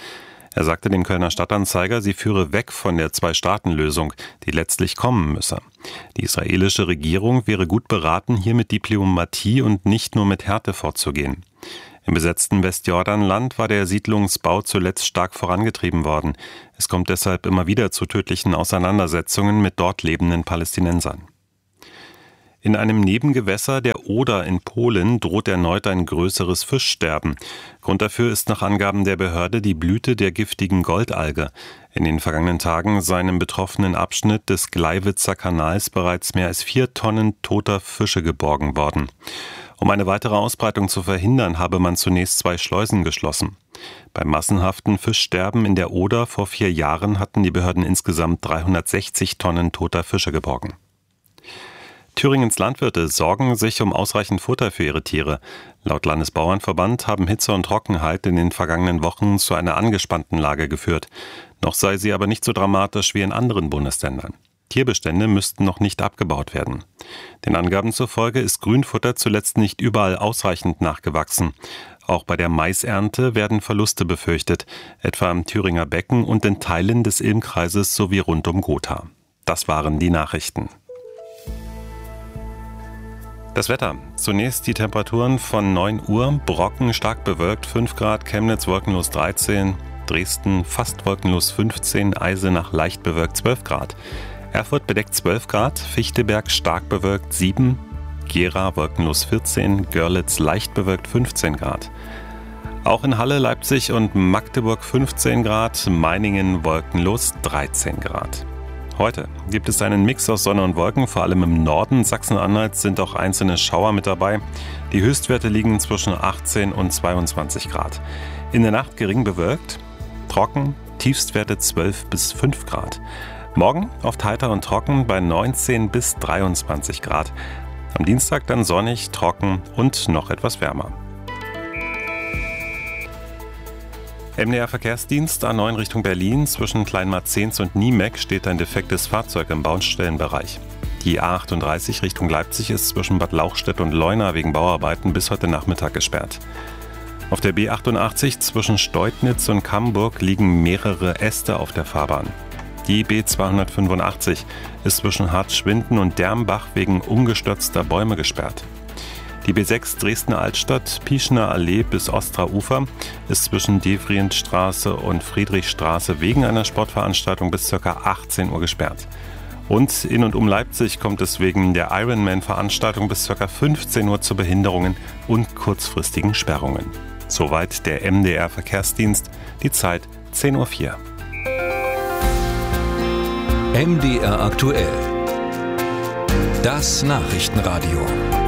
Speaker 1: Er sagte dem Kölner Stadtanzeiger, sie führe weg von der Zwei-Staaten-Lösung, die letztlich kommen müsse. Die israelische Regierung wäre gut beraten, hier mit Diplomatie und nicht nur mit Härte vorzugehen. Im besetzten Westjordanland war der Siedlungsbau zuletzt stark vorangetrieben worden. Es kommt deshalb immer wieder zu tödlichen Auseinandersetzungen mit dort lebenden Palästinensern. In einem Nebengewässer der Oder in Polen droht erneut ein größeres Fischsterben. Grund dafür ist nach Angaben der Behörde die Blüte der giftigen Goldalge. In den vergangenen Tagen seien im betroffenen Abschnitt des Gleiwitzer Kanals bereits mehr als 4 Tonnen toter Fische geborgen worden. Um eine weitere Ausbreitung zu verhindern, habe man zunächst 2 Schleusen geschlossen. Beim massenhaften Fischsterben in der Oder vor 4 Jahren hatten die Behörden insgesamt 360 Tonnen toter Fische geborgen. Thüringens Landwirte sorgen sich um ausreichend Futter für ihre Tiere. Laut Landesbauernverband haben Hitze und Trockenheit in den vergangenen Wochen zu einer angespannten Lage geführt. Noch sei sie aber nicht so dramatisch wie in anderen Bundesländern. Tierbestände müssten noch nicht abgebaut werden. Den Angaben zufolge ist Grünfutter zuletzt nicht überall ausreichend nachgewachsen. Auch bei der Maisernte werden Verluste befürchtet, etwa am Thüringer Becken und in Teilen des Ilmkreises sowie rund um Gotha. Das waren die Nachrichten. Das Wetter. Zunächst die Temperaturen von 9 Uhr. Brocken stark bewölkt 5 Grad, Chemnitz wolkenlos 13, Dresden fast wolkenlos 15, Eisenach leicht bewölkt 12 Grad. Erfurt bedeckt 12 Grad, Fichtelberg stark bewölkt 7, Gera wolkenlos 14, Görlitz leicht bewölkt 15 Grad. Auch in Halle, Leipzig und Magdeburg 15 Grad, Meiningen wolkenlos 13 Grad. Heute gibt es einen Mix aus Sonne und Wolken, vor allem im Norden Sachsen-Anhalts sind auch einzelne Schauer mit dabei. Die Höchstwerte liegen zwischen 18 und 22 Grad. In der Nacht gering bewölkt, trocken, Tiefstwerte 12 bis 5 Grad. Morgen oft heiter und trocken bei 19 bis 23 Grad. Am Dienstag dann sonnig, trocken und noch etwas wärmer. MDR Verkehrsdienst A9 Richtung Berlin. Zwischen Kleinmarzens und Niemeck steht ein defektes Fahrzeug im Baustellenbereich. Die A38 Richtung Leipzig ist zwischen Bad Lauchstädt und Leuna wegen Bauarbeiten bis heute Nachmittag gesperrt. Auf der B88 zwischen Steutnitz und Camburg liegen mehrere Äste auf der Fahrbahn. Die B285 ist zwischen Hartschwinden und Dermbach wegen umgestürzter Bäume gesperrt. Die B6 Dresden-Altstadt, Pieschner Allee bis Ostra Ufer ist zwischen Devrientstraße und Friedrichstraße wegen einer Sportveranstaltung bis ca. 18 Uhr gesperrt. Und in und um Leipzig kommt es wegen der Ironman-Veranstaltung bis ca. 15 Uhr zu Behinderungen und kurzfristigen Sperrungen. Soweit der MDR Verkehrsdienst, die Zeit 10:04 Uhr.
Speaker 2: MDR aktuell. Das Nachrichtenradio.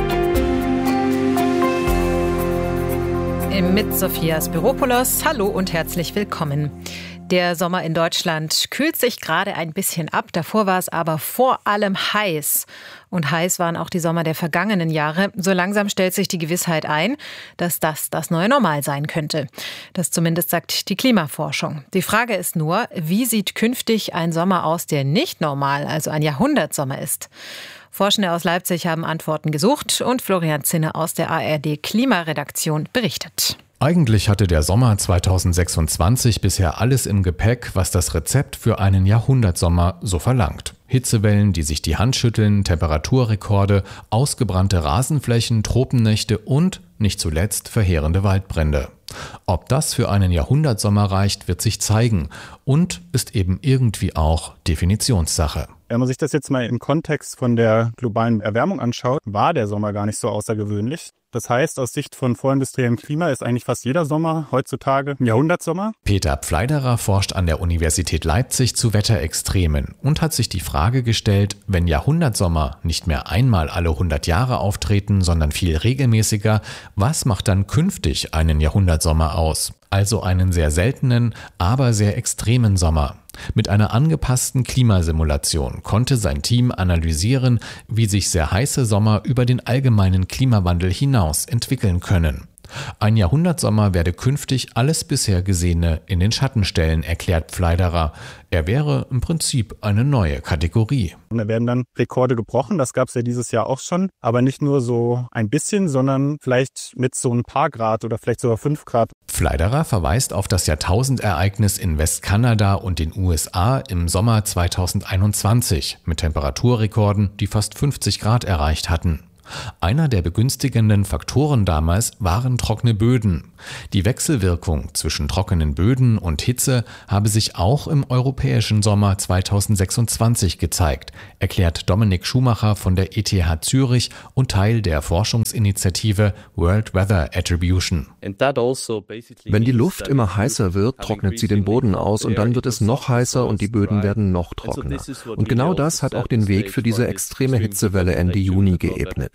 Speaker 3: Mit Sophia Spiropoulos. Hallo und herzlich willkommen. Der Sommer in Deutschland kühlt sich gerade ein bisschen ab. Davor war es aber vor allem heiß. Und heiß waren auch die Sommer der vergangenen Jahre. So langsam stellt sich die Gewissheit ein, dass das neue Normal sein könnte. Das zumindest sagt die Klimaforschung. Die Frage ist nur, wie sieht künftig ein Sommer aus, der nicht normal, also ein Jahrhundertsommer ist? Forschende aus Leipzig haben Antworten gesucht und Florian Zinne aus der ARD-Klimaredaktion berichtet.
Speaker 7: Eigentlich hatte der Sommer 2026 bisher alles im Gepäck, was das Rezept für einen Jahrhundertsommer so verlangt. Hitzewellen, die sich die Hand schütteln, Temperaturrekorde, ausgebrannte Rasenflächen, Tropennächte und, nicht zuletzt, verheerende Waldbrände. Ob das für einen Jahrhundertsommer reicht, wird sich zeigen und ist eben irgendwie auch Definitionssache.
Speaker 8: Wenn man sich das jetzt mal im Kontext von der globalen Erwärmung anschaut, war der Sommer gar nicht so außergewöhnlich. Das heißt, aus Sicht von vorindustriellem Klima ist eigentlich fast jeder Sommer heutzutage ein Jahrhundertsommer.
Speaker 7: Peter Pfleiderer forscht an der Universität Leipzig zu Wetterextremen und hat sich die Frage gestellt, wenn Jahrhundertsommer nicht mehr einmal alle 100 Jahre auftreten, sondern viel regelmäßiger, was macht dann künftig einen Jahrhundertsommer aus? Also einen sehr seltenen, aber sehr extremen Sommer. Mit einer angepassten Klimasimulation konnte sein Team analysieren, wie sich sehr heiße Sommer über den allgemeinen Klimawandel hinaus entwickeln können. Ein Jahrhundertsommer werde künftig alles bisher Gesehene in den Schatten stellen, erklärt Pfleiderer. Er wäre im Prinzip eine neue Kategorie.
Speaker 8: Und da werden dann Rekorde gebrochen, das gab es ja dieses Jahr auch schon, aber nicht nur so ein bisschen, sondern vielleicht mit so ein paar Grad oder vielleicht sogar 5 Grad.
Speaker 7: Pfleiderer verweist auf das Jahrtausendereignis in Westkanada und den USA im Sommer 2021 mit Temperaturrekorden, die fast 50 Grad erreicht hatten. Einer der begünstigenden Faktoren damals waren trockene Böden. Die Wechselwirkung zwischen trockenen Böden und Hitze habe sich auch im europäischen Sommer 2026 gezeigt, erklärt Dominik Schumacher von der ETH Zürich und Teil der Forschungsinitiative World Weather Attribution.
Speaker 9: Wenn die Luft immer heißer wird, trocknet sie den Boden aus und dann wird es noch heißer und die Böden werden noch trockener. Und genau das hat auch den Weg für diese extreme Hitzewelle Ende Juni geebnet.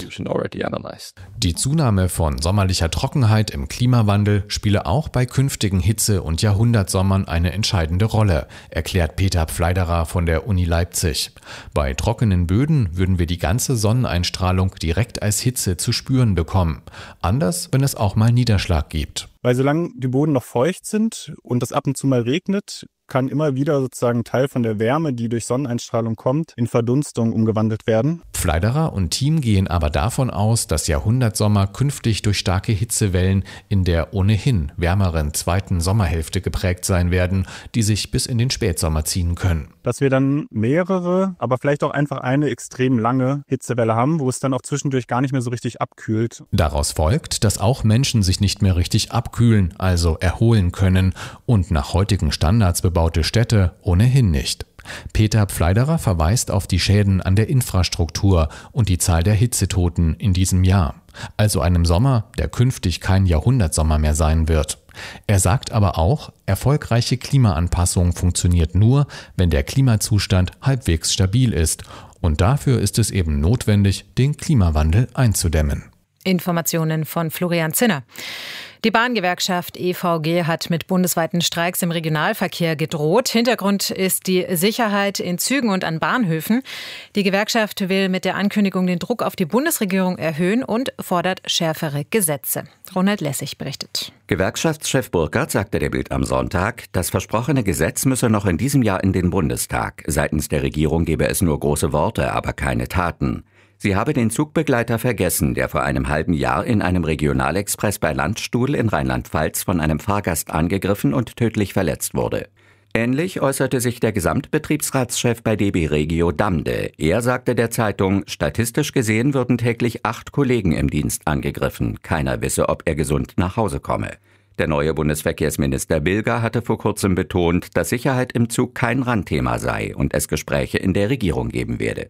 Speaker 7: Die Zunahme von sommerlicher Trockenheit im Klimawandel spiele auch bei künftigen Hitze- und Jahrhundertsommern eine entscheidende Rolle, erklärt Peter Pfleiderer von der Uni Leipzig. Bei trockenen Böden würden wir die ganze Sonneneinstrahlung direkt als Hitze zu spüren bekommen. Anders, wenn es auch mal Niederschlag gibt.
Speaker 8: Weil solange die Böden noch feucht sind und es ab und zu mal regnet, kann immer wieder sozusagen Teil von der Wärme, die durch Sonneneinstrahlung kommt, in Verdunstung umgewandelt werden.
Speaker 7: Pfleiderer und Team gehen aber davon aus, dass Jahrhundertsommer künftig durch starke Hitzewellen in der ohnehin wärmeren zweiten Sommerhälfte geprägt sein werden, die sich bis in den Spätsommer ziehen können.
Speaker 8: Dass wir dann mehrere, aber vielleicht auch einfach eine extrem lange Hitzewelle haben, wo es dann auch zwischendurch gar nicht mehr so richtig abkühlt.
Speaker 7: Daraus folgt, dass auch Menschen sich nicht mehr richtig abkühlen, also erholen können und nach heutigen Standards bebaute Städte ohnehin nicht. Peter Pfleiderer verweist auf die Schäden an der Infrastruktur und die Zahl der Hitzetoten in diesem Jahr. Also einem Sommer, der künftig kein Jahrhundertsommer mehr sein wird. Er sagt aber auch, erfolgreiche Klimaanpassung funktioniert nur, wenn der Klimazustand halbwegs stabil ist. Und dafür ist es eben notwendig, den Klimawandel einzudämmen.
Speaker 3: Informationen von Florian Zinner. Die Bahngewerkschaft EVG hat mit bundesweiten Streiks im Regionalverkehr gedroht. Hintergrund ist die Sicherheit in Zügen und an Bahnhöfen. Die Gewerkschaft will mit der Ankündigung den Druck auf die Bundesregierung erhöhen und fordert schärfere Gesetze. Ronald Lessig berichtet.
Speaker 10: Gewerkschaftschef Burkhardt sagte der Bild am Sonntag, das versprochene Gesetz müsse noch in diesem Jahr in den Bundestag. Seitens der Regierung gebe es nur große Worte, aber keine Taten. Sie habe den Zugbegleiter vergessen, der vor einem halben Jahr in einem Regionalexpress bei Landstuhl in Rheinland-Pfalz von einem Fahrgast angegriffen und tödlich verletzt wurde. Ähnlich äußerte sich der Gesamtbetriebsratschef bei DB Regio Damde. Er sagte der Zeitung, statistisch gesehen würden täglich 8 Kollegen im Dienst angegriffen. Keiner wisse, ob er gesund nach Hause komme. Der neue Bundesverkehrsminister Bilger hatte vor kurzem betont, dass Sicherheit im Zug kein Randthema sei und es Gespräche in der Regierung geben werde.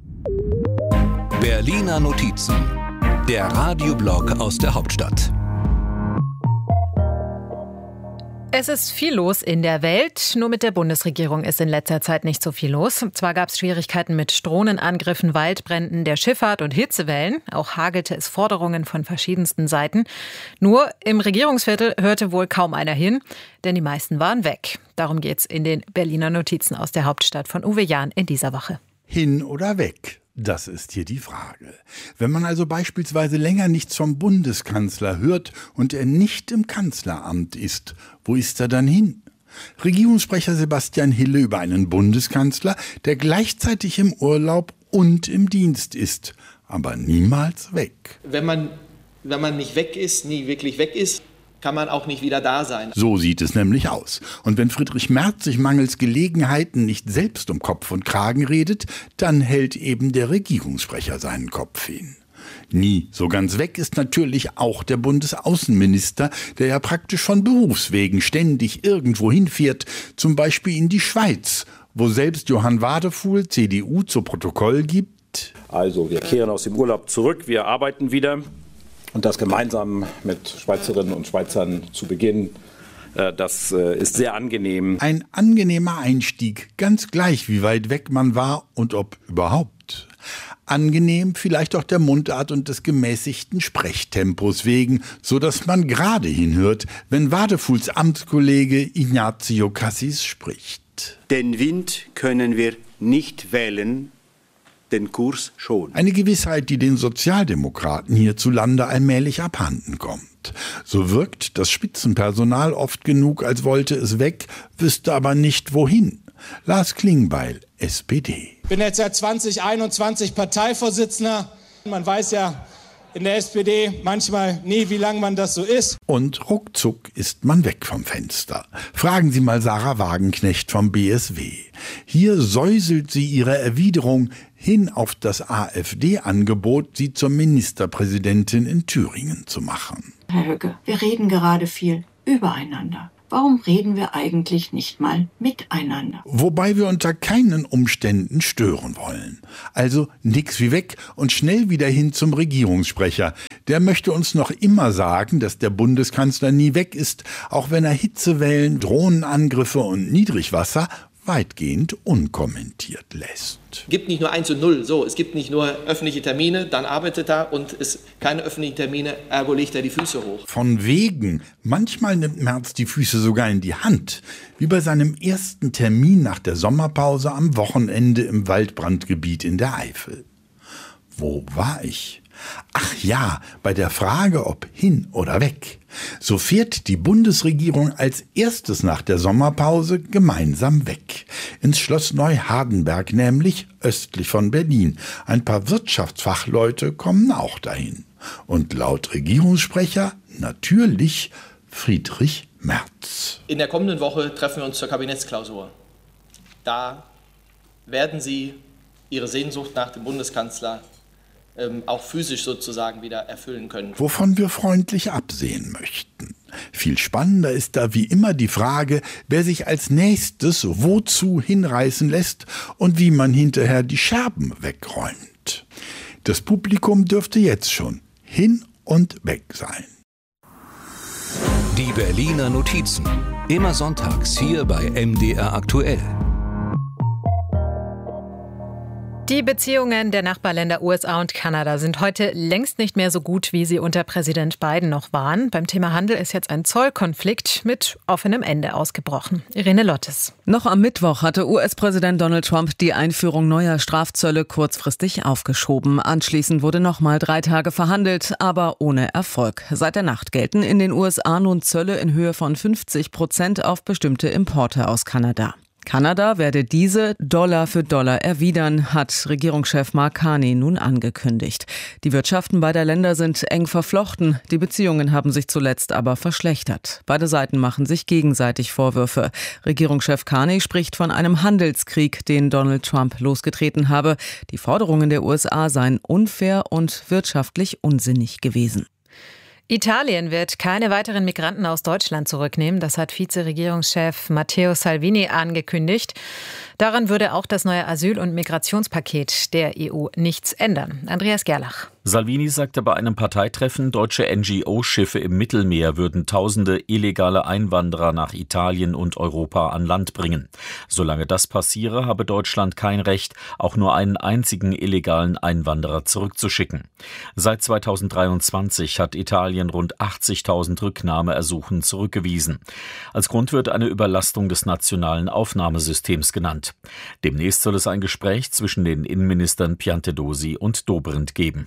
Speaker 2: Berliner Notizen, der Radioblog aus der Hauptstadt.
Speaker 3: Es ist viel los in der Welt, nur mit der Bundesregierung ist in letzter Zeit nicht so viel los. Zwar gab es Schwierigkeiten mit Drohnenangriffen, Waldbränden, der Schifffahrt und Hitzewellen. Auch hagelte es Forderungen von verschiedensten Seiten. Nur im Regierungsviertel hörte wohl kaum einer hin, denn die meisten waren weg. Darum geht's in den Berliner Notizen aus der Hauptstadt von Uwe Jahn in dieser Woche.
Speaker 11: Hin oder weg? Das ist hier die Frage. Wenn man also beispielsweise länger nichts vom Bundeskanzler hört und er nicht im Kanzleramt ist, wo ist er dann hin? Regierungssprecher Sebastian Hille über einen Bundeskanzler, der gleichzeitig im Urlaub und im Dienst ist, aber niemals weg.
Speaker 12: Wenn man nicht weg ist, nie wirklich weg ist, kann man auch nicht wieder da sein.
Speaker 11: So sieht es nämlich aus. Und wenn Friedrich Merz sich mangels Gelegenheiten nicht selbst um Kopf und Kragen redet, dann hält eben der Regierungssprecher seinen Kopf hin. Nie so ganz weg ist natürlich auch der Bundesaußenminister, der ja praktisch von Berufswegen ständig irgendwo hinfährt, zum Beispiel in die Schweiz, wo selbst Johann Wadefuhl, CDU, zu Protokoll gibt.
Speaker 13: Also, wir kehren aus dem Urlaub zurück, wir arbeiten wieder. Und das gemeinsam mit Schweizerinnen und Schweizern zu Beginn, das ist sehr angenehm.
Speaker 11: Ein angenehmer Einstieg, ganz gleich wie weit weg man war und ob überhaupt. Angenehm vielleicht auch der Mundart und des gemäßigten Sprechtempos wegen, so dass man gerade hinhört, wenn Wadefuhls Amtskollege Ignazio Cassis spricht.
Speaker 14: Den Wind können wir nicht wählen,
Speaker 11: den Kurs schon. Eine Gewissheit, die den Sozialdemokraten hierzulande allmählich abhanden kommt. So wirkt das Spitzenpersonal oft genug, als wollte es weg, wüsste aber nicht wohin. Lars Klingbeil, SPD.
Speaker 14: Ich bin jetzt seit 2021 Parteivorsitzender. Man weiß ja in der SPD manchmal nie, wie lange man das so ist.
Speaker 11: Und ruckzuck ist man weg vom Fenster. Fragen Sie mal Sarah Wagenknecht vom BSW. Hier säuselt sie ihre Erwiderung hin auf das AfD-Angebot, sie zur Ministerpräsidentin in Thüringen zu machen.
Speaker 15: Herr Höcke, wir reden gerade viel übereinander. Warum reden wir eigentlich nicht mal miteinander?
Speaker 11: Wobei wir unter keinen Umständen stören wollen. Also nix wie weg und schnell wieder hin zum Regierungssprecher. Der möchte uns noch immer sagen, dass der Bundeskanzler nie weg ist, auch wenn er Hitzewellen, Drohnenangriffe und Niedrigwasser weitgehend unkommentiert lässt.
Speaker 12: Es gibt nicht nur 1 und 0, es gibt nicht nur öffentliche Termine, dann arbeitet er und es keine öffentlichen Termine, ergo legt er die Füße hoch.
Speaker 11: Von wegen, manchmal nimmt Merz die Füße sogar in die Hand, wie bei seinem ersten Termin nach der Sommerpause am Wochenende im Waldbrandgebiet in der Eifel. Wo war ich? Ach ja, bei der Frage, ob hin oder weg. So fährt die Bundesregierung als erstes nach der Sommerpause gemeinsam weg. Ins Schloss Neuhardenberg, nämlich östlich von Berlin. Ein paar Wirtschaftsfachleute kommen auch dahin. Und laut Regierungssprecher natürlich Friedrich Merz.
Speaker 12: In der kommenden Woche treffen wir uns zur Kabinettsklausur. Da werden Sie Ihre Sehnsucht nach dem Bundeskanzler auch physisch sozusagen wieder erfüllen können.
Speaker 11: Wovon wir freundlich absehen möchten. Viel spannender ist da wie immer die Frage, wer sich als nächstes wozu hinreißen lässt und wie man hinterher die Scherben wegräumt. Das Publikum dürfte jetzt schon hin und weg sein.
Speaker 2: Die Berliner Notizen. Immer sonntags hier bei MDR aktuell.
Speaker 3: Die Beziehungen der Nachbarländer USA und Kanada sind heute längst nicht mehr so gut, wie sie unter Präsident Biden noch waren. Beim Thema Handel ist jetzt ein Zollkonflikt mit offenem Ende ausgebrochen. Irene Lottes.
Speaker 16: Noch am Mittwoch hatte US-Präsident Donald Trump die Einführung neuer Strafzölle kurzfristig aufgeschoben. Anschließend wurde nochmal 3 Tage verhandelt, aber ohne Erfolg. Seit der Nacht gelten in den USA nun Zölle in Höhe von 50% auf bestimmte Importe aus Kanada. Kanada werde diese Dollar für Dollar erwidern, hat Regierungschef Mark Carney nun angekündigt. Die Wirtschaften beider Länder sind eng verflochten. Die Beziehungen haben sich zuletzt aber verschlechtert. Beide Seiten machen sich gegenseitig Vorwürfe. Regierungschef Carney spricht von einem Handelskrieg, den Donald Trump losgetreten habe. Die Forderungen der USA seien unfair und wirtschaftlich unsinnig gewesen.
Speaker 3: Italien wird keine weiteren Migranten aus Deutschland zurücknehmen. Das hat Vizeregierungschef Matteo Salvini angekündigt. Daran würde auch das neue Asyl- und Migrationspaket der EU nichts ändern. Andreas Gerlach.
Speaker 17: Salvini sagte bei einem Parteitreffen, deutsche NGO-Schiffe im Mittelmeer würden tausende illegale Einwanderer nach Italien und Europa an Land bringen. Solange das passiere, habe Deutschland kein Recht, auch nur einen einzigen illegalen Einwanderer zurückzuschicken. Seit 2023 hat Italien rund 80.000 Rücknahmeersuchen zurückgewiesen. Als Grund wird eine Überlastung des nationalen Aufnahmesystems genannt. Demnächst soll es ein Gespräch zwischen den Innenministern Piantedosi und Dobrindt geben.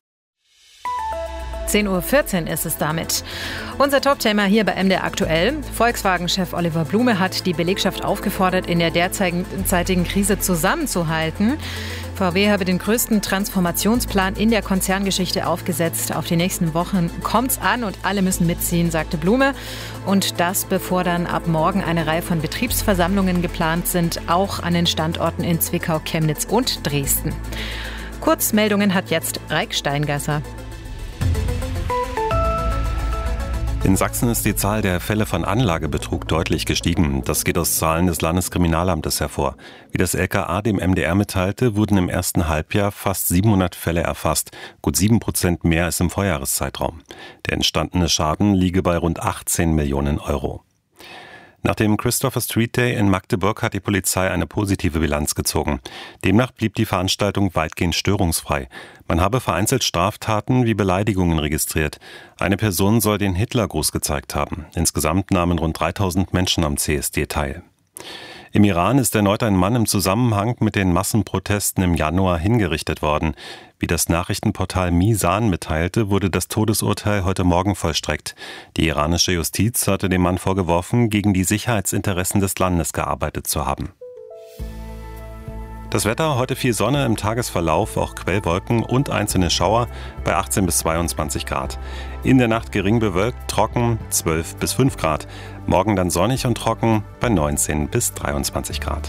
Speaker 3: 10.14 Uhr ist es damit. Unser Top-Thema hier bei MDR aktuell. Volkswagen-Chef Oliver Blume hat die Belegschaft aufgefordert, in der derzeitigen Krise zusammenzuhalten. VW habe den größten Transformationsplan in der Konzerngeschichte aufgesetzt. Auf die nächsten Wochen kommt's an und alle müssen mitziehen, sagte Blume. Und das, bevor dann ab morgen eine Reihe von Betriebsversammlungen geplant sind, auch an den Standorten in Zwickau, Chemnitz und Dresden. Kurzmeldungen hat jetzt Raik Steingasser.
Speaker 1: In Sachsen ist die Zahl der Fälle von Anlagebetrug deutlich gestiegen. Das geht aus Zahlen des Landeskriminalamtes hervor. Wie das LKA dem MDR mitteilte, wurden im ersten Halbjahr fast 700 Fälle erfasst, gut 7% mehr als im Vorjahreszeitraum. Der entstandene Schaden liege bei rund 18 Millionen Euro. Nach dem Christopher Street Day in Magdeburg hat die Polizei eine positive Bilanz gezogen. Demnach blieb die Veranstaltung weitgehend störungsfrei. Man habe vereinzelt Straftaten wie Beleidigungen registriert. Eine Person soll den Hitlergruß gezeigt haben. Insgesamt nahmen rund 3000 Menschen am CSD teil. Im Iran ist erneut ein Mann im Zusammenhang mit den Massenprotesten im Januar hingerichtet worden. Wie das Nachrichtenportal Misan mitteilte, wurde das Todesurteil heute Morgen vollstreckt. Die iranische Justiz hatte dem Mann vorgeworfen, gegen die Sicherheitsinteressen des Landes gearbeitet zu haben. Das Wetter, heute viel Sonne, im Tagesverlauf auch Quellwolken und einzelne Schauer bei 18 bis 22 Grad. In der Nacht gering bewölkt, trocken 12 bis 5 Grad. Morgen dann sonnig und trocken bei 19 bis 23 Grad.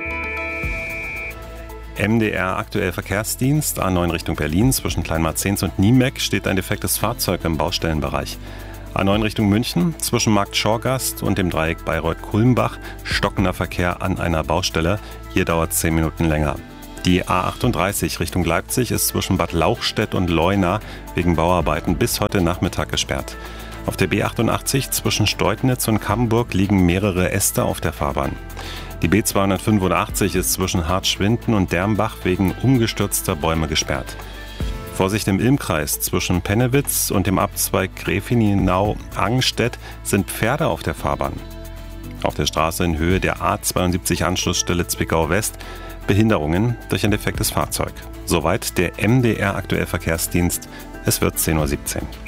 Speaker 1: MDR aktuell Verkehrsdienst, A9 Richtung Berlin, zwischen Kleinmarzenz und Niemeck steht ein defektes Fahrzeug im Baustellenbereich. A9 Richtung München, zwischen Markt Schorgast und dem Dreieck Bayreuth-Kulmbach, stockender Verkehr an einer Baustelle. Hier dauert es 10 Minuten länger. Die A38 Richtung Leipzig ist zwischen Bad Lauchstädt und Leuna wegen Bauarbeiten bis heute Nachmittag gesperrt. Auf der B88 zwischen Steutnitz und Camburg liegen mehrere Äste auf der Fahrbahn. Die B285 ist zwischen Hartschwinden und Dermbach wegen umgestürzter Bäume gesperrt. Vorsicht im Ilmkreis, zwischen Pennewitz und dem Abzweig Gräfenau-Angstedt sind Pferde auf der Fahrbahn. Auf der Straße in Höhe der A72 Anschlussstelle Zwickau West Behinderungen durch ein defektes Fahrzeug. Soweit der MDR aktuell Verkehrsdienst. Es wird 10:17 Uhr.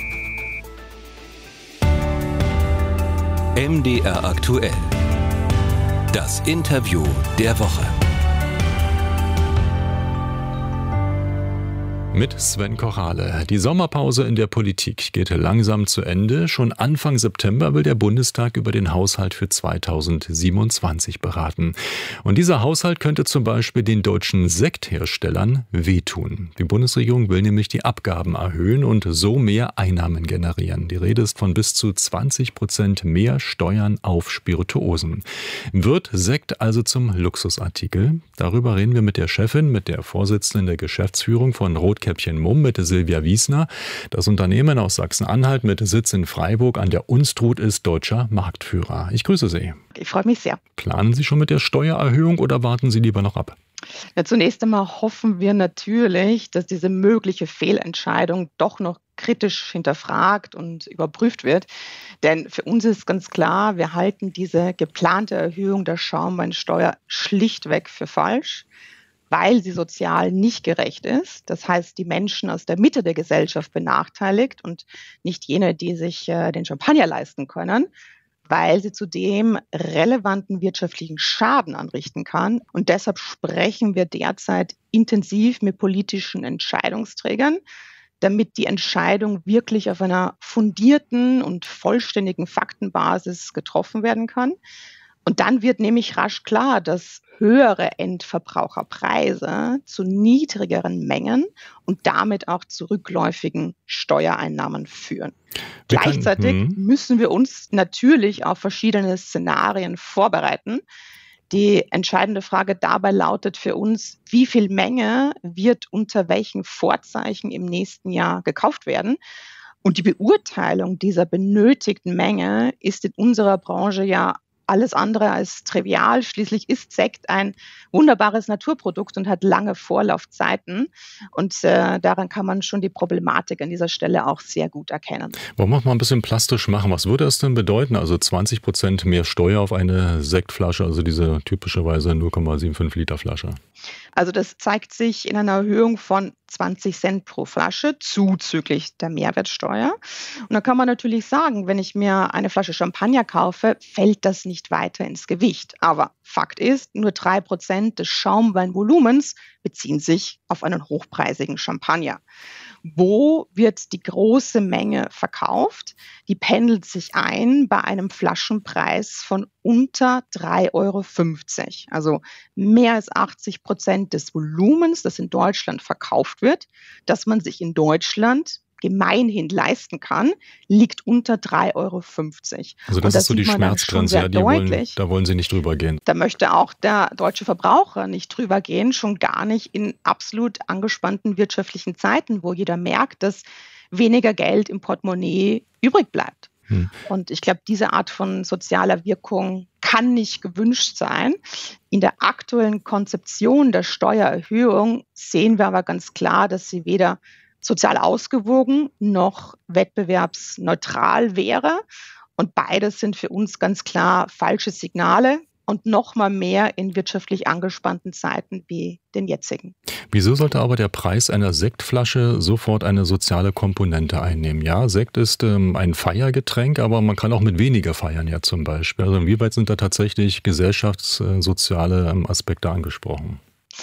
Speaker 2: MDR aktuell. Das Interview der Woche.
Speaker 18: Mit Sven Kochale. Die Sommerpause in der Politik geht langsam zu Ende. Schon Anfang September will der Bundestag über den Haushalt für 2027 beraten. Und dieser Haushalt könnte zum Beispiel den deutschen Sektherstellern wehtun. Die Bundesregierung will nämlich die Abgaben erhöhen und so mehr Einnahmen generieren. Die Rede ist von bis zu 20% mehr Steuern auf Spirituosen. Wird Sekt also zum Luxusartikel? Darüber reden wir mit der Chefin, mit der Vorsitzenden der Geschäftsführung von Rotkäppchen Mumm, mit Silvia Wiesner. Das Unternehmen aus Sachsen-Anhalt mit Sitz in Freiburg an der Unstrut ist deutscher Marktführer. Ich grüße Sie.
Speaker 19: Ich freue mich sehr.
Speaker 18: Planen Sie schon mit der Steuererhöhung oder warten Sie lieber noch ab?
Speaker 19: Ja, zunächst einmal hoffen wir natürlich, dass diese mögliche Fehlentscheidung doch noch kritisch hinterfragt und überprüft wird. Denn für uns ist ganz klar, wir halten diese geplante Erhöhung der Schaumweinsteuer schlichtweg für falsch, weil sie sozial nicht gerecht ist. Das heißt, die Menschen aus der Mitte der Gesellschaft benachteiligt und nicht jene, die sich den Champagner leisten können, weil sie zudem relevanten wirtschaftlichen Schaden anrichten kann. Und deshalb sprechen wir derzeit intensiv mit politischen Entscheidungsträgern, damit die Entscheidung wirklich auf einer fundierten und vollständigen Faktenbasis getroffen werden kann. Und dann wird nämlich rasch klar, dass höhere Endverbraucherpreise zu niedrigeren Mengen und damit auch zu rückläufigen Steuereinnahmen führen. Gleichzeitig müssen wir uns natürlich auf verschiedene Szenarien vorbereiten. Die entscheidende Frage dabei lautet für uns, wie viel Menge wird unter welchen Vorzeichen im nächsten Jahr gekauft werden? Und die Beurteilung dieser benötigten Menge ist in unserer Branche ja alles andere als trivial. Schließlich ist Sekt ein wunderbares Naturprodukt und hat lange Vorlaufzeiten. Und daran kann man schon die Problematik an dieser Stelle auch sehr gut erkennen.
Speaker 18: Wollen wir mal ein bisschen plastisch machen? Was würde das denn bedeuten? Also 20% mehr Steuer auf eine Sektflasche, also diese typischerweise 0,75 Liter Flasche.
Speaker 19: Also das zeigt sich in einer Erhöhung von 20 Cent pro Flasche zuzüglich der Mehrwertsteuer. Und da kann man natürlich sagen, wenn ich mir eine Flasche Champagner kaufe, fällt das nicht weiter ins Gewicht. Aber Fakt ist, nur 3% des Schaumweinvolumens beziehen sich auf einen hochpreisigen Champagner. Wo wird die große Menge verkauft? Die pendelt sich ein bei einem Flaschenpreis von unter 3,50 €. Also mehr als 80% des Volumens, das in Deutschland verkauft wird, das man sich in Deutschland gemeinhin leisten kann, liegt unter 3,50 €.
Speaker 18: Also das ist so die Schmerzgrenze, ja, da wollen Sie nicht drüber gehen.
Speaker 19: Da möchte auch der deutsche Verbraucher nicht drüber gehen, schon gar nicht in absolut angespannten wirtschaftlichen Zeiten, wo jeder merkt, dass weniger Geld im Portemonnaie übrig bleibt. Und ich glaube, diese Art von sozialer Wirkung kann nicht gewünscht sein. In der aktuellen Konzeption der Steuererhöhung sehen wir aber ganz klar, dass sie weder sozial ausgewogen noch wettbewerbsneutral wäre. Und beides sind für uns ganz klar falsche Signale. und noch mal mehr in wirtschaftlich angespannten Zeiten wie den jetzigen.
Speaker 18: Wieso sollte aber der Preis einer Sektflasche sofort eine soziale Komponente einnehmen? Ja, Sekt ist ein Feiergetränk, aber man kann auch mit weniger feiern, ja zum Beispiel. Also inwieweit sind da tatsächlich gesellschaftssoziale Aspekte angesprochen?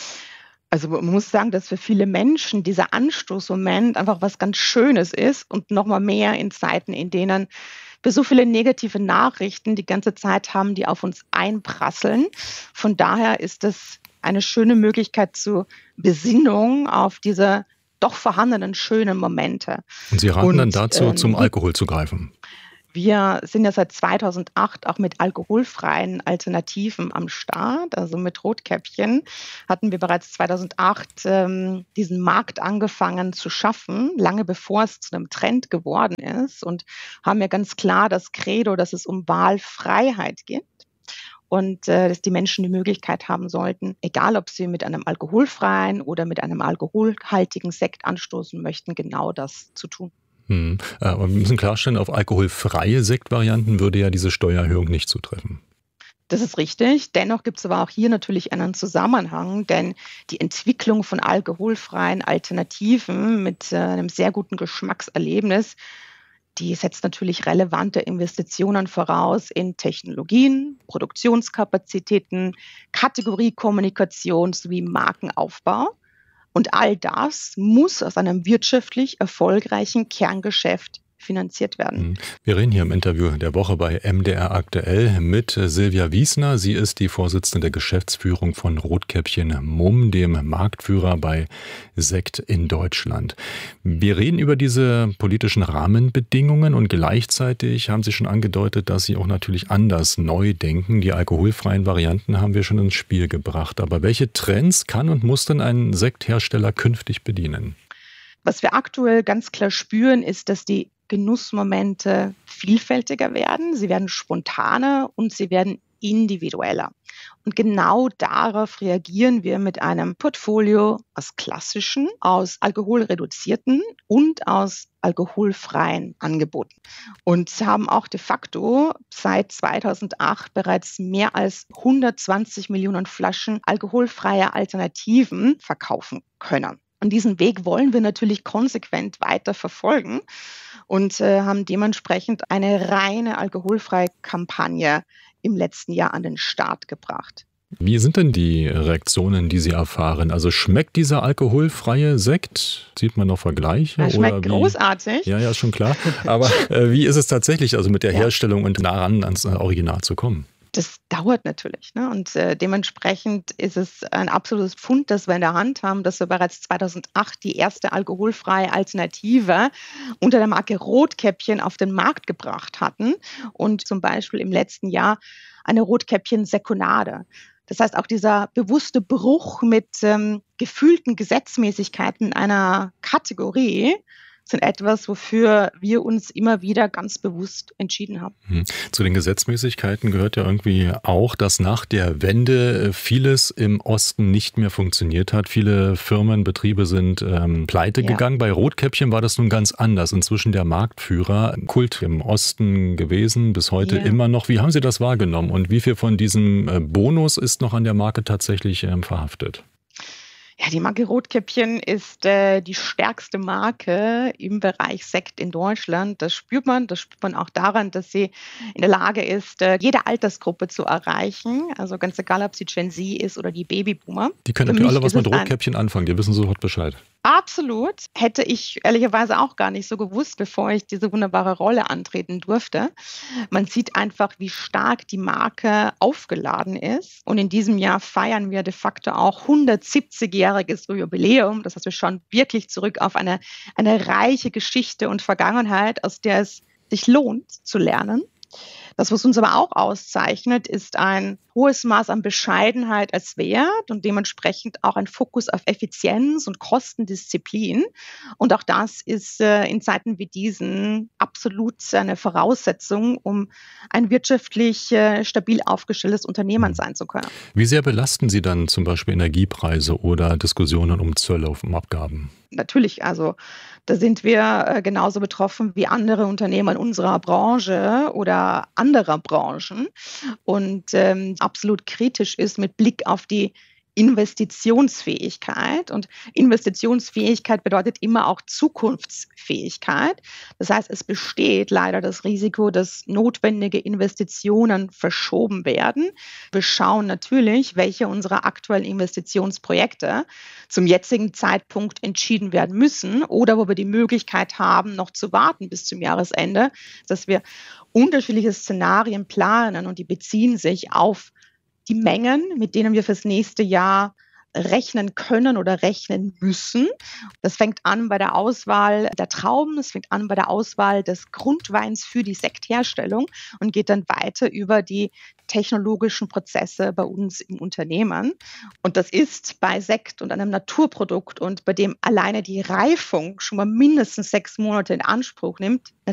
Speaker 19: Also man muss sagen, dass für viele Menschen dieser Anstoßmoment einfach was ganz Schönes ist und noch mal mehr in Zeiten, in denen wir so viele negative Nachrichten die ganze Zeit haben, die auf uns einprasseln. Von daher ist das eine schöne Möglichkeit zur Besinnung auf diese doch vorhandenen schönen Momente.
Speaker 18: Und Sie raten dann dazu, zum Alkohol zu greifen?
Speaker 19: Wir sind ja seit 2008 auch mit alkoholfreien Alternativen am Start. Also mit Rotkäppchen hatten wir bereits 2008 diesen Markt angefangen zu schaffen, lange bevor es zu einem Trend geworden ist, und haben ja ganz klar das Credo, dass es um Wahlfreiheit geht. Und dass die Menschen die Möglichkeit haben sollten, egal ob sie mit einem alkoholfreien oder mit einem alkoholhaltigen Sekt anstoßen möchten, genau das zu tun.
Speaker 18: Aber wir müssen klarstellen, auf alkoholfreie Sektvarianten würde ja diese Steuererhöhung nicht zutreffen.
Speaker 19: Das ist richtig. Dennoch gibt es aber auch hier natürlich einen Zusammenhang, denn die Entwicklung von alkoholfreien Alternativen mit einem sehr guten Geschmackserlebnis, die setzt natürlich relevante Investitionen voraus in Technologien, Produktionskapazitäten, Kategoriekommunikation sowie Markenaufbau. Und all das muss aus einem wirtschaftlich erfolgreichen Kerngeschäft finanziert werden.
Speaker 18: Wir reden hier im Interview der Woche bei MDR aktuell mit Silvia Wiesner. Sie ist die Vorsitzende der Geschäftsführung von Rotkäppchen Mumm, dem Marktführer bei Sekt in Deutschland. Wir reden über diese politischen Rahmenbedingungen und gleichzeitig haben Sie schon angedeutet, dass Sie auch natürlich anders neu denken. Die alkoholfreien Varianten haben wir schon ins Spiel gebracht. Aber welche Trends kann und muss denn ein Sekthersteller künftig bedienen?
Speaker 19: Was wir aktuell ganz klar spüren, ist, dass die Genussmomente vielfältiger werden, sie werden spontaner und sie werden individueller. Und genau darauf reagieren wir mit einem Portfolio aus klassischen, aus alkoholreduzierten und aus alkoholfreien Angeboten. Und haben auch de facto seit 2008 bereits mehr als 120 Millionen Flaschen alkoholfreier Alternativen verkaufen können. Und diesen Weg wollen wir natürlich konsequent weiter verfolgen und haben dementsprechend eine reine alkoholfreie Kampagne im letzten Jahr an den Start gebracht.
Speaker 18: Wie sind denn die Reaktionen, die Sie erfahren? Also schmeckt dieser alkoholfreie Sekt? Sieht man noch Vergleiche?
Speaker 19: Er schmeckt großartig.
Speaker 18: Ja, ist schon klar. Aber wie ist es tatsächlich, also mit der Herstellung und nah ran ans Original zu kommen?
Speaker 19: Das dauert natürlich, ne? Und dementsprechend ist es ein absolutes Pfund, das wir in der Hand haben, dass wir bereits 2008 die erste alkoholfreie Alternative unter der Marke Rotkäppchen auf den Markt gebracht hatten und zum Beispiel im letzten Jahr eine Rotkäppchen-Sekunade. Das heißt, auch dieser bewusste Bruch mit gefühlten Gesetzmäßigkeiten einer Kategorie sind etwas, wofür wir uns immer wieder ganz bewusst entschieden haben.
Speaker 18: Zu den Gesetzmäßigkeiten gehört ja irgendwie auch, dass nach der Wende vieles im Osten nicht mehr funktioniert hat. Viele Firmen, Betriebe sind pleite gegangen. Bei Rotkäppchen war das nun ganz anders. Inzwischen der Marktführer, Kult im Osten gewesen, bis heute immer noch. Wie haben Sie das wahrgenommen und wie viel von diesem Bonus ist noch an der Marke tatsächlich verhaftet?
Speaker 19: Ja, die Marke Rotkäppchen ist die stärkste Marke im Bereich Sekt in Deutschland. Das spürt man auch daran, dass sie in der Lage ist, jede Altersgruppe zu erreichen. Also ganz egal, ob sie Gen Z ist oder die Babyboomer.
Speaker 18: Die können natürlich alle was mit Rotkäppchen anfangen, die wissen sofort Bescheid.
Speaker 19: Absolut. Hätte ich ehrlicherweise auch gar nicht so gewusst, bevor ich diese wunderbare Rolle antreten durfte. Man sieht einfach, wie stark die Marke aufgeladen ist. Und in diesem Jahr feiern wir de facto auch 170-jähriges Jubiläum. Das heißt, wir schauen wirklich zurück auf eine reiche Geschichte und Vergangenheit, aus der es sich lohnt zu lernen. Das, was uns aber auch auszeichnet, ist ein hohes Maß an Bescheidenheit als Wert und dementsprechend auch ein Fokus auf Effizienz und Kostendisziplin. Und auch das ist in Zeiten wie diesen absolut absolut eine Voraussetzung, um ein wirtschaftlich stabil aufgestelltes Unternehmen sein zu können.
Speaker 18: Wie sehr belasten Sie dann zum Beispiel Energiepreise oder Diskussionen um Zölle auf Abgaben?
Speaker 19: Natürlich, also da sind wir genauso betroffen wie andere Unternehmen in unserer Branche oder anderer Branchen. Und absolut kritisch ist mit Blick auf die Investitionsfähigkeit. Und Investitionsfähigkeit bedeutet immer auch Zukunftsfähigkeit. Das heißt, es besteht leider das Risiko, dass notwendige Investitionen verschoben werden. Wir schauen natürlich, welche unserer aktuellen Investitionsprojekte zum jetzigen Zeitpunkt entschieden werden müssen oder wo wir die Möglichkeit haben, noch zu warten bis zum Jahresende, dass wir unterschiedliche Szenarien planen und die beziehen sich auf die Mengen, mit denen wir fürs nächste Jahr rechnen können oder rechnen müssen. Das fängt an bei der Auswahl der Trauben, es fängt an bei der Auswahl des Grundweins für die Sektherstellung und geht dann weiter über die technologischen Prozesse bei uns im Unternehmen. Und das ist bei Sekt und einem Naturprodukt und bei dem alleine die Reifung schon mal mindestens 6 Monate in Anspruch nimmt,